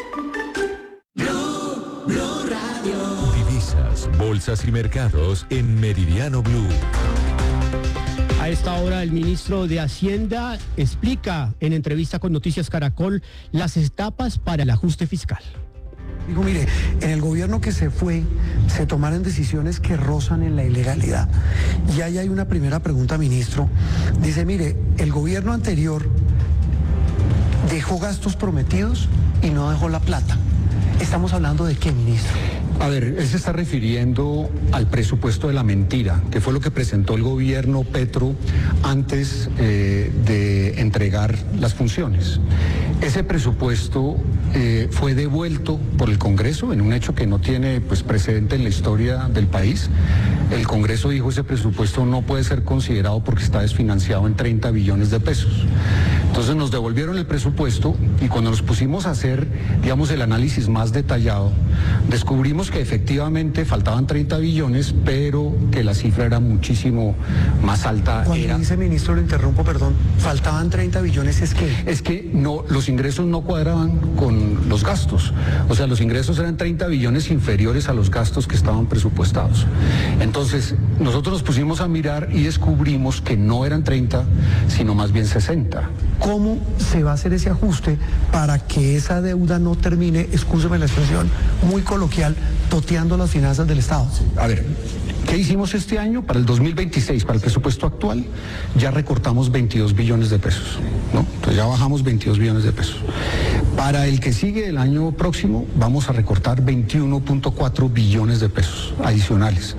Blue Radio. Divisas, bolsas y mercados en Meridiano Blue. A esta hora el ministro de Hacienda explica en entrevista con Noticias Caracol las etapas para el ajuste fiscal. Digo, mire, en el gobierno que se fue, se tomaron decisiones que rozan en la ilegalidad. Y ahí hay una primera pregunta, ministro. Dice, mire, el gobierno anterior dejó gastos prometidos y no dejó la plata. ¿Estamos hablando de qué, ministro? A ver, él se está refiriendo al presupuesto de la mentira, que fue lo que presentó el gobierno Petro antes de entregar las funciones. Ese presupuesto fue devuelto por el Congreso en un hecho que no tiene precedente en la historia del país. El Congreso dijo ese presupuesto no puede ser considerado porque está desfinanciado en 30 billones de pesos. Entonces nos devolvieron el presupuesto y cuando nos pusimos a hacer, digamos, el análisis más detallado, descubrimos que efectivamente faltaban 30 billones, pero que la cifra era muchísimo más alta. Cuando dice, ministro, lo interrumpo, perdón, faltaban 30 billones, ¿es qué? Es que no, los ingresos no cuadraban con los gastos. O sea, los ingresos eran 30 billones inferiores a los gastos que estaban presupuestados. Entonces, nosotros nos pusimos a mirar y descubrimos que no eran 30, sino más bien 60. ¿Cómo se va a hacer ese ajuste para que esa deuda no termine, excúseme la expresión muy coloquial, toteando las finanzas del Estado? A ver, ¿qué hicimos este año? Para el 2026, para el presupuesto actual, ya recortamos 22 billones de pesos, ¿no? Entonces ya bajamos 22 billones de pesos. Para el que sigue el año próximo, vamos a recortar 21.4 billones de pesos adicionales.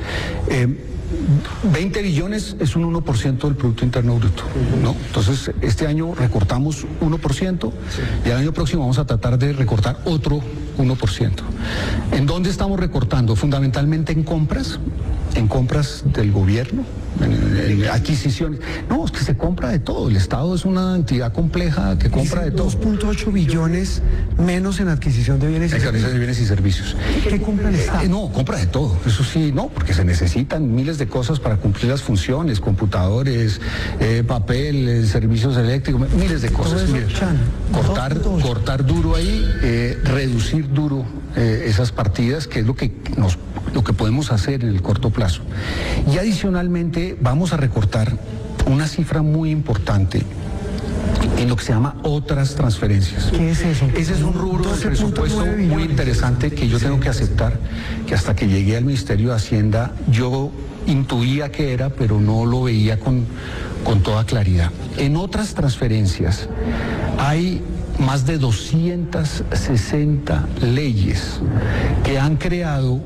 20 billones es un 1% del Producto Interno Bruto, ¿no? Entonces, este año recortamos 1% y el año próximo vamos a tratar de recortar otro 1%. ¿En dónde estamos recortando? Fundamentalmente en compras del gobierno, en adquisiciones. No, es que se compra de todo. El Estado es una entidad compleja que compra de todo. 2.8 billones menos en adquisición de bienes y servicios. ¿Qué compra el Estado? No, compra de todo. Eso sí, no, porque se necesitan miles de cosas para cumplir las funciones, computadores, papel, servicios eléctricos, miles de cosas. Cortar duro ahí, reducir duro esas partidas, que es lo que podemos hacer en el corto plazo. Y adicionalmente vamos a recortar una cifra muy importante en lo que se llama otras transferencias. ¿Qué es eso? Ese es un rubro de presupuesto muy interesante que yo tengo que aceptar, que hasta que llegué al Ministerio de Hacienda yo intuía que era, pero no lo veía con toda claridad. En otras transferencias hay más de 260 leyes que han creado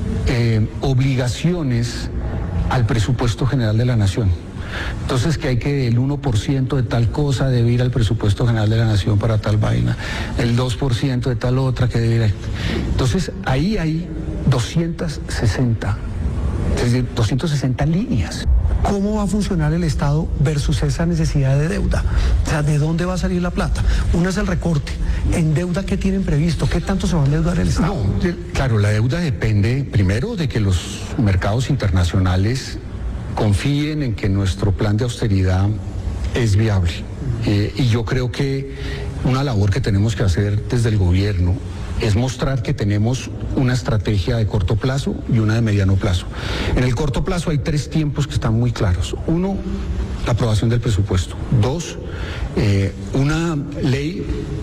obligaciones al presupuesto general de la Nación. Entonces, que hay que el 1% de tal cosa debe ir al presupuesto general de la Nación para tal vaina, el 2% de tal otra que debe ir. Entonces, ahí hay 260, es decir, 260 líneas. ¿Cómo va a funcionar el Estado versus esa necesidad de deuda? O sea, ¿de dónde va a salir la plata? Uno es el recorte. ¿En deuda qué tienen previsto? ¿Qué tanto se va a endeudar el Estado? No, claro, la deuda depende primero de que los mercados internacionales confíen en que nuestro plan de austeridad es viable. Y yo creo que una labor que tenemos que hacer desde el gobierno es mostrar que tenemos una estrategia de corto plazo y una de mediano plazo. En el corto plazo hay 3 tiempos que están muy claros. 1, la aprobación del presupuesto. 2, una ley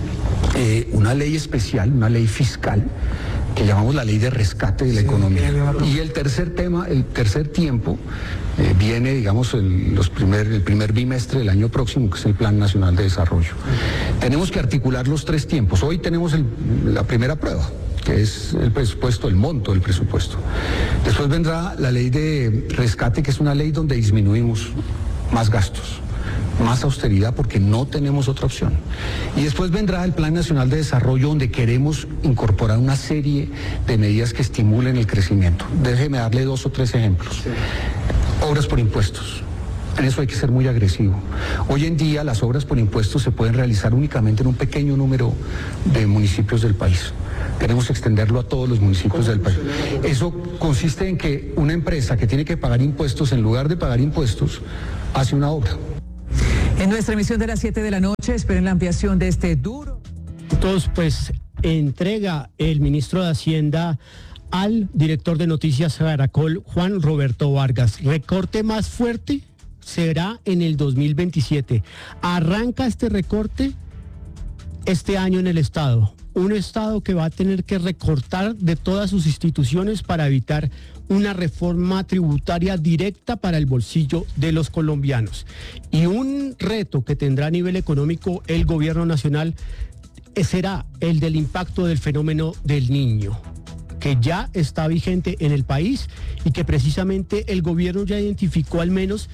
especial, una ley fiscal, que llamamos la ley de rescate de la economía. Y el tercer tiempo Viene, digamos, el primer bimestre del año próximo, que es el Plan Nacional de Desarrollo. Tenemos que articular los 3 tiempos. Hoy tenemos la primera prueba, que es el presupuesto, el monto del presupuesto. Después vendrá la ley de rescate, que es una ley donde disminuimos más gastos, más austeridad, porque no tenemos otra opción. Y después vendrá el Plan Nacional de Desarrollo, donde queremos incorporar una serie de medidas que estimulen el crecimiento. Déjeme darle 2 o 3 ejemplos. Obras por impuestos. En eso hay que ser muy agresivo. Hoy en día las obras por impuestos se pueden realizar únicamente en un pequeño número de municipios del país. Queremos extenderlo a todos los municipios del país. Eso consiste en que una empresa que tiene que pagar impuestos, en lugar de pagar impuestos, hace una obra. En nuestra emisión de las 7 de la noche, esperen la ampliación de este duro. Entonces, pues, entrega el ministro de Hacienda al director de Noticias Caracol, Juan Roberto Vargas. Recorte más fuerte será en el 2027. Arranca este recorte este año en el Estado. Un Estado que va a tener que recortar de todas sus instituciones para evitar una reforma tributaria directa para el bolsillo de los colombianos. Y un reto que tendrá a nivel económico el gobierno nacional será el del impacto del fenómeno del Niño, que ya está vigente en el país y que precisamente el gobierno ya identificó al menos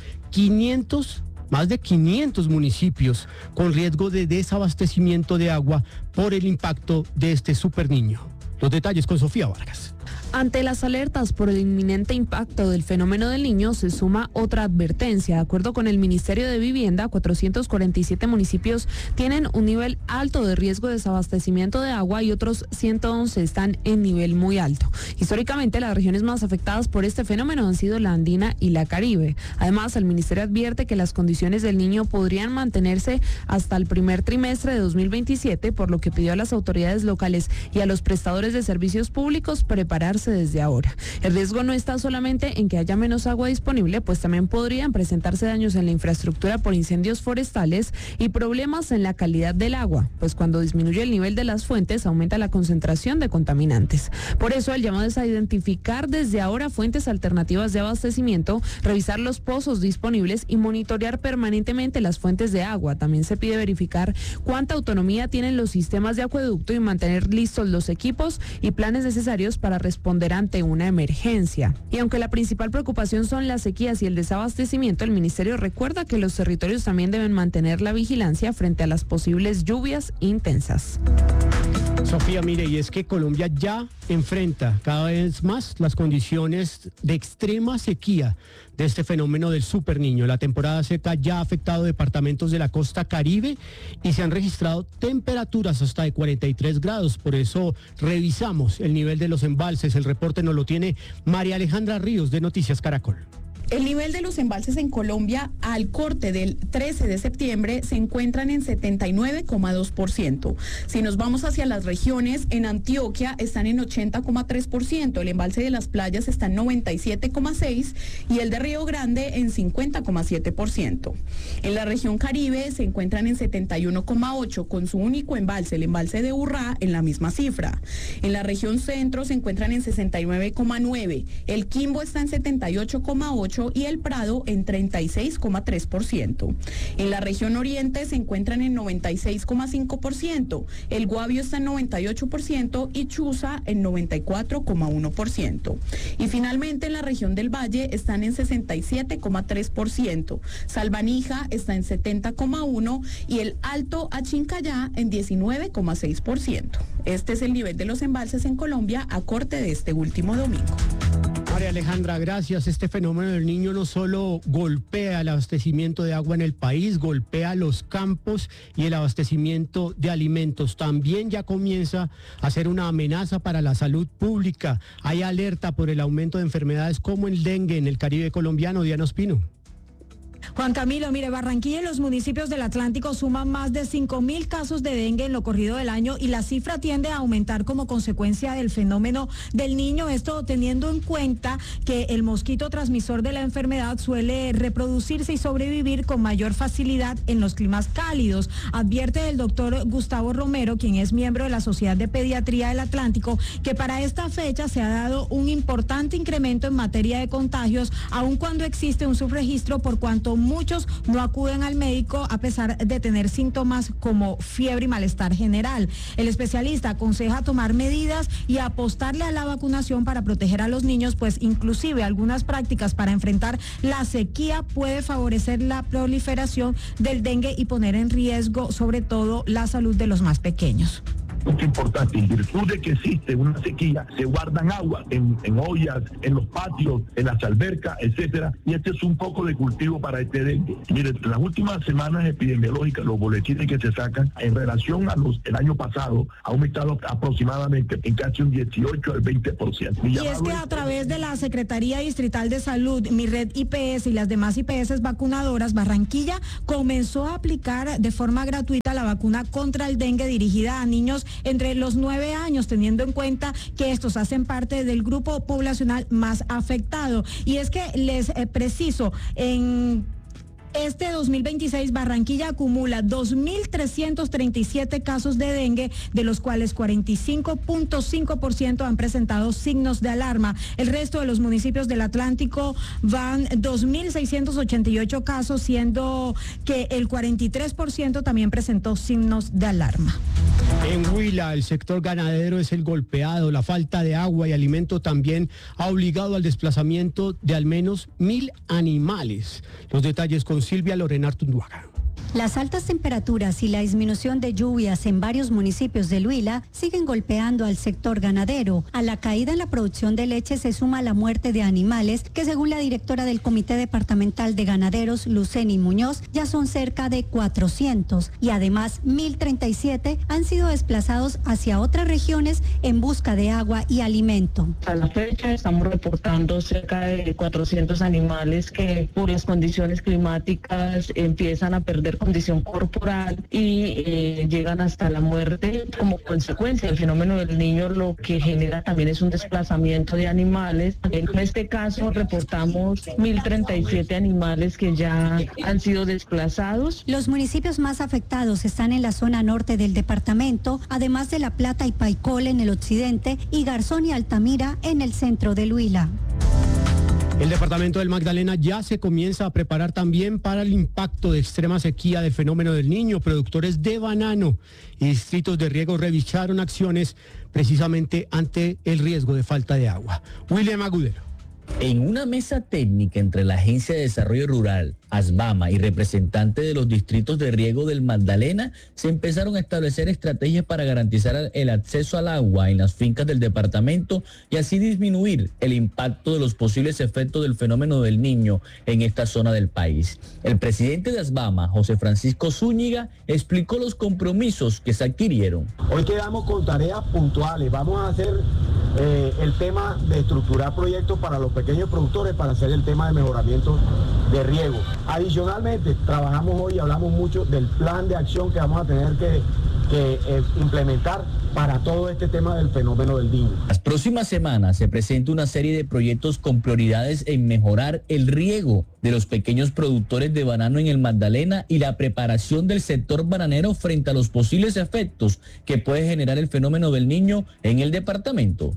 más de 500 municipios con riesgo de desabastecimiento de agua por el impacto de este super niño. Los detalles con Sofía Vargas. Ante las alertas por el inminente impacto del fenómeno del Niño, se suma otra advertencia. De acuerdo con el Ministerio de Vivienda, 447 municipios tienen un nivel alto de riesgo de desabastecimiento de agua y otros 111 están en nivel muy alto. Históricamente, las regiones más afectadas por este fenómeno han sido la Andina y la Caribe. Además, el Ministerio advierte que las condiciones del Niño podrían mantenerse hasta el primer trimestre de 2027, por lo que pidió a las autoridades locales y a los prestadores de servicios públicos prepararse desde ahora. El riesgo no está solamente en que haya menos agua disponible, pues también podrían presentarse daños en la infraestructura por incendios forestales y problemas en la calidad del agua, pues cuando disminuye el nivel de las fuentes aumenta la concentración de contaminantes. Por eso el llamado es a identificar desde ahora fuentes alternativas de abastecimiento, revisar los pozos disponibles y monitorear permanentemente las fuentes de agua. También se pide verificar cuánta autonomía tienen los sistemas de acueducto y mantener listos los equipos y planes necesarios para responder ante una emergencia. Y aunque la principal preocupación son las sequías y el desabastecimiento, el ministerio recuerda que los territorios también deben mantener la vigilancia frente a las posibles lluvias intensas. Sofía, mire, y es que Colombia ya enfrenta cada vez más las condiciones de extrema sequía de este fenómeno del Super Niño. La temporada seca ya ha afectado departamentos de la costa Caribe y se han registrado temperaturas hasta de 43 grados. Por eso revisamos el nivel de los embalses. El reporte nos lo tiene María Alejandra Ríos de Noticias Caracol. El nivel de los embalses en Colombia al corte del 13 de septiembre se encuentran en 79,2%. Si nos vamos hacia las regiones, en Antioquia están en 80,3%, el embalse de Las Playas está en 97,6% y el de Río Grande en 50,7%. En la región Caribe se encuentran en 71,8% con su único embalse, el embalse de Urrá, en la misma cifra. En la región Centro se encuentran en 69,9%, el Quimbo está en 78,8% y el Prado en 36,3%. En la región Oriente se encuentran en 96,5%, el Guavio está en 98% y Chuza en 94,1%. Y finalmente en la región del Valle están en 67,3%, Salvanija está en 70,1% y el Alto Achincayá en 19,6%. Este es el nivel de los embalses en Colombia a corte de este último domingo. María Alejandra, gracias. Este fenómeno del Niño no solo golpea el abastecimiento de agua en el país, golpea los campos y el abastecimiento de alimentos. También ya comienza a ser una amenaza para la salud pública. Hay alerta por el aumento de enfermedades como el dengue en el Caribe colombiano. Diana Ospino. Juan Camilo, mire, Barranquilla y los municipios del Atlántico suman más de 5.000 casos de dengue en lo corrido del año y la cifra tiende a aumentar como consecuencia del fenómeno del niño. Esto teniendo en cuenta que el mosquito transmisor de la enfermedad suele reproducirse y sobrevivir con mayor facilidad en los climas cálidos. Advierte el doctor Gustavo Romero, quien es miembro de la Sociedad de Pediatría del Atlántico, que para esta fecha se ha dado un importante incremento en materia de contagios, aun cuando existe un subregistro por cuanto muchos no acuden al médico a pesar de tener síntomas como fiebre y malestar general. El especialista aconseja tomar medidas y apostarle a la vacunación para proteger a los niños, pues inclusive algunas prácticas para enfrentar la sequía puede favorecer la proliferación del dengue y poner en riesgo sobre todo la salud de los más pequeños. Es importante, en virtud de que existe una sequía, se guardan agua en ollas, en los patios, en las albercas, etcétera, y este es un poco de cultivo para este dengue. Miren, las últimas semanas epidemiológicas, los boletines que se sacan en relación a el año pasado, ha aumentado aproximadamente en casi un 18 al 20%. Y es que a través de la Secretaría Distrital de Salud, Mi Red IPS y las demás IPS vacunadoras, Barranquilla comenzó a aplicar de forma gratuita la vacuna contra el dengue dirigida a niños entre los 9 años, teniendo en cuenta que estos hacen parte del grupo poblacional más afectado. Y es que les preciso, en este 2026 Barranquilla acumula 2.337 casos de dengue, de los cuales 45.5% han presentado signos de alarma. El resto de los municipios del Atlántico van 2.688 casos, siendo que el 43% también presentó signos de alarma. En Huila, el sector ganadero es el golpeado. La falta de agua y alimento también ha obligado al desplazamiento de al menos 1.000 animales. Los detalles con Silvia Lorena Artunduaga. Las altas temperaturas y la disminución de lluvias en varios municipios del Huila siguen golpeando al sector ganadero. A la caída en la producción de leche se suma la muerte de animales que, según la directora del Comité Departamental de Ganaderos, Luceni Muñoz, ya son cerca de 400 y además 1.037 han sido desplazados hacia otras regiones en busca de agua y alimento. A la fecha estamos reportando cerca de 400 animales que por las condiciones climáticas empiezan a perder condición corporal y llegan hasta la muerte como consecuencia. El fenómeno del niño lo que genera también es un desplazamiento de animales. En este caso reportamos 1.037 animales que ya han sido desplazados. Los municipios más afectados están en la zona norte del departamento, además de La Plata y Paicol en el occidente y Garzón y Altamira en el centro del Huila. El departamento del Magdalena ya se comienza a preparar también para el impacto de extrema sequía del fenómeno del niño. Productores de banano y distritos de riego revisaron acciones precisamente ante el riesgo de falta de agua. William Agudero. En una mesa técnica entre la Agencia de Desarrollo Rural, ASBAMA y representantes de los distritos de riego del Magdalena, se empezaron a establecer estrategias para garantizar el acceso al agua en las fincas del departamento y así disminuir el impacto de los posibles efectos del fenómeno del niño en esta zona del país. El presidente de ASBAMA, José Francisco Zúñiga, explicó los compromisos que se adquirieron. Hoy quedamos con tareas puntuales. Vamos a hacer el tema de estructurar proyectos para los pequeños productores para hacer el tema de mejoramiento de riego. Adicionalmente, trabajamos hoy y hablamos mucho del plan de acción que vamos a tener que implementar para todo este tema del fenómeno del niño. Las próximas semanas se presenta una serie de proyectos con prioridades en mejorar el riego de los pequeños productores de banano en el Magdalena y la preparación del sector bananero frente a los posibles efectos que puede generar el fenómeno del niño en el departamento.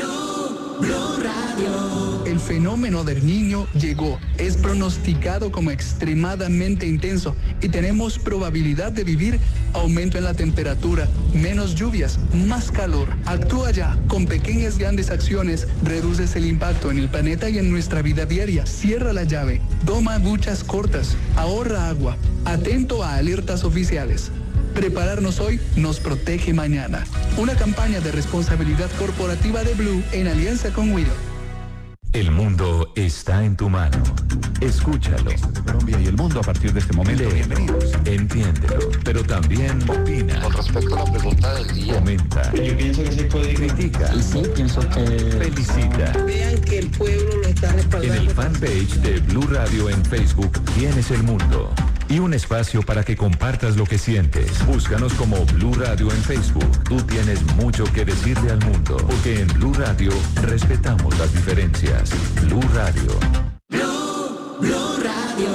El fenómeno del niño llegó, es pronosticado como extremadamente intenso y tenemos probabilidad de vivir aumento en la temperatura, menos lluvias, más calor. Actúa ya, con pequeñas grandes acciones, reduces el impacto en el planeta y en nuestra vida diaria. Cierra la llave, toma duchas cortas, ahorra agua, atento a alertas oficiales. Prepararnos hoy nos protege mañana. Una campaña de responsabilidad corporativa de Blue en alianza con Willow. El mundo está en tu mano. Escúchalo. De Colombia y el mundo a partir de este momento. Bienvenidos. Entiéndelo, pero también opina. Con respecto a la pregunta del día. Comenta. Yo pienso que se puede Critica. Y sí, pienso que... Felicita. Vean que el pueblo lo está respaldando. En el fanpage de Blue Radio en Facebook tienes el mundo. Y un espacio para que compartas lo que sientes. Búscanos como Blue Radio en Facebook. Tú tienes mucho que decirle al mundo. Porque en Blue Radio respetamos las diferencias. Blue Radio. Blue Radio.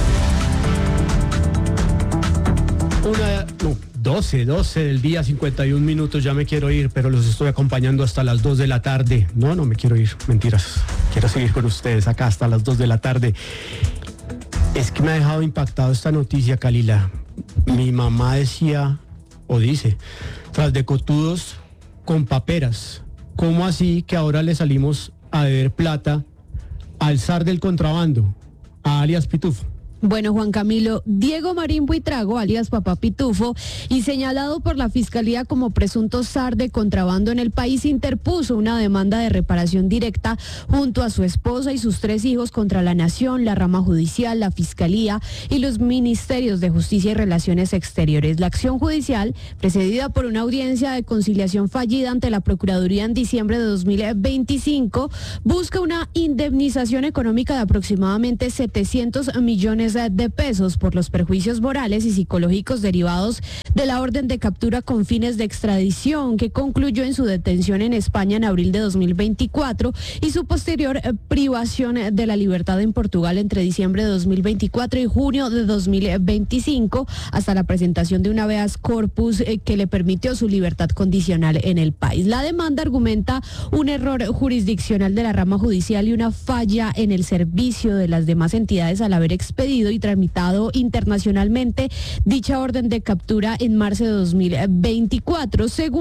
12 del día, 51 minutos, ya me quiero ir, pero los estoy acompañando hasta las 2 de la tarde. No me quiero ir, mentiras. Quiero seguir con ustedes acá hasta las 2 de la tarde. Es que me ha dejado impactado esta noticia, Kalila. Mi mamá decía, o dice, tras de cotudos con paperas. ¿Cómo así que ahora le salimos a deber plata al zar del contrabando, a alias Pitufo? Bueno, Juan Camilo, Diego Marín Buitrago, alias Papá Pitufo, y señalado por la Fiscalía como presunto zar de contrabando en el país, interpuso una demanda de reparación directa junto a su esposa y sus 3 hijos contra la Nación, la rama judicial, la Fiscalía y los Ministerios de Justicia y Relaciones Exteriores. La acción judicial, precedida por una audiencia de conciliación fallida ante la Procuraduría en diciembre de 2025, busca una indemnización económica de aproximadamente 700 millones de pesos por los perjuicios morales y psicológicos derivados de la orden de captura con fines de extradición que concluyó en su detención en España en abril de 2024 y su posterior privación de la libertad en Portugal entre diciembre de 2024 y junio de 2025 hasta la presentación de un habeas corpus que le permitió su libertad condicional en el país. La demanda argumenta un error jurisdiccional de la rama judicial y una falla en el servicio de las demás entidades al haber expedido y tramitado internacionalmente dicha orden de captura en marzo de 2024. Según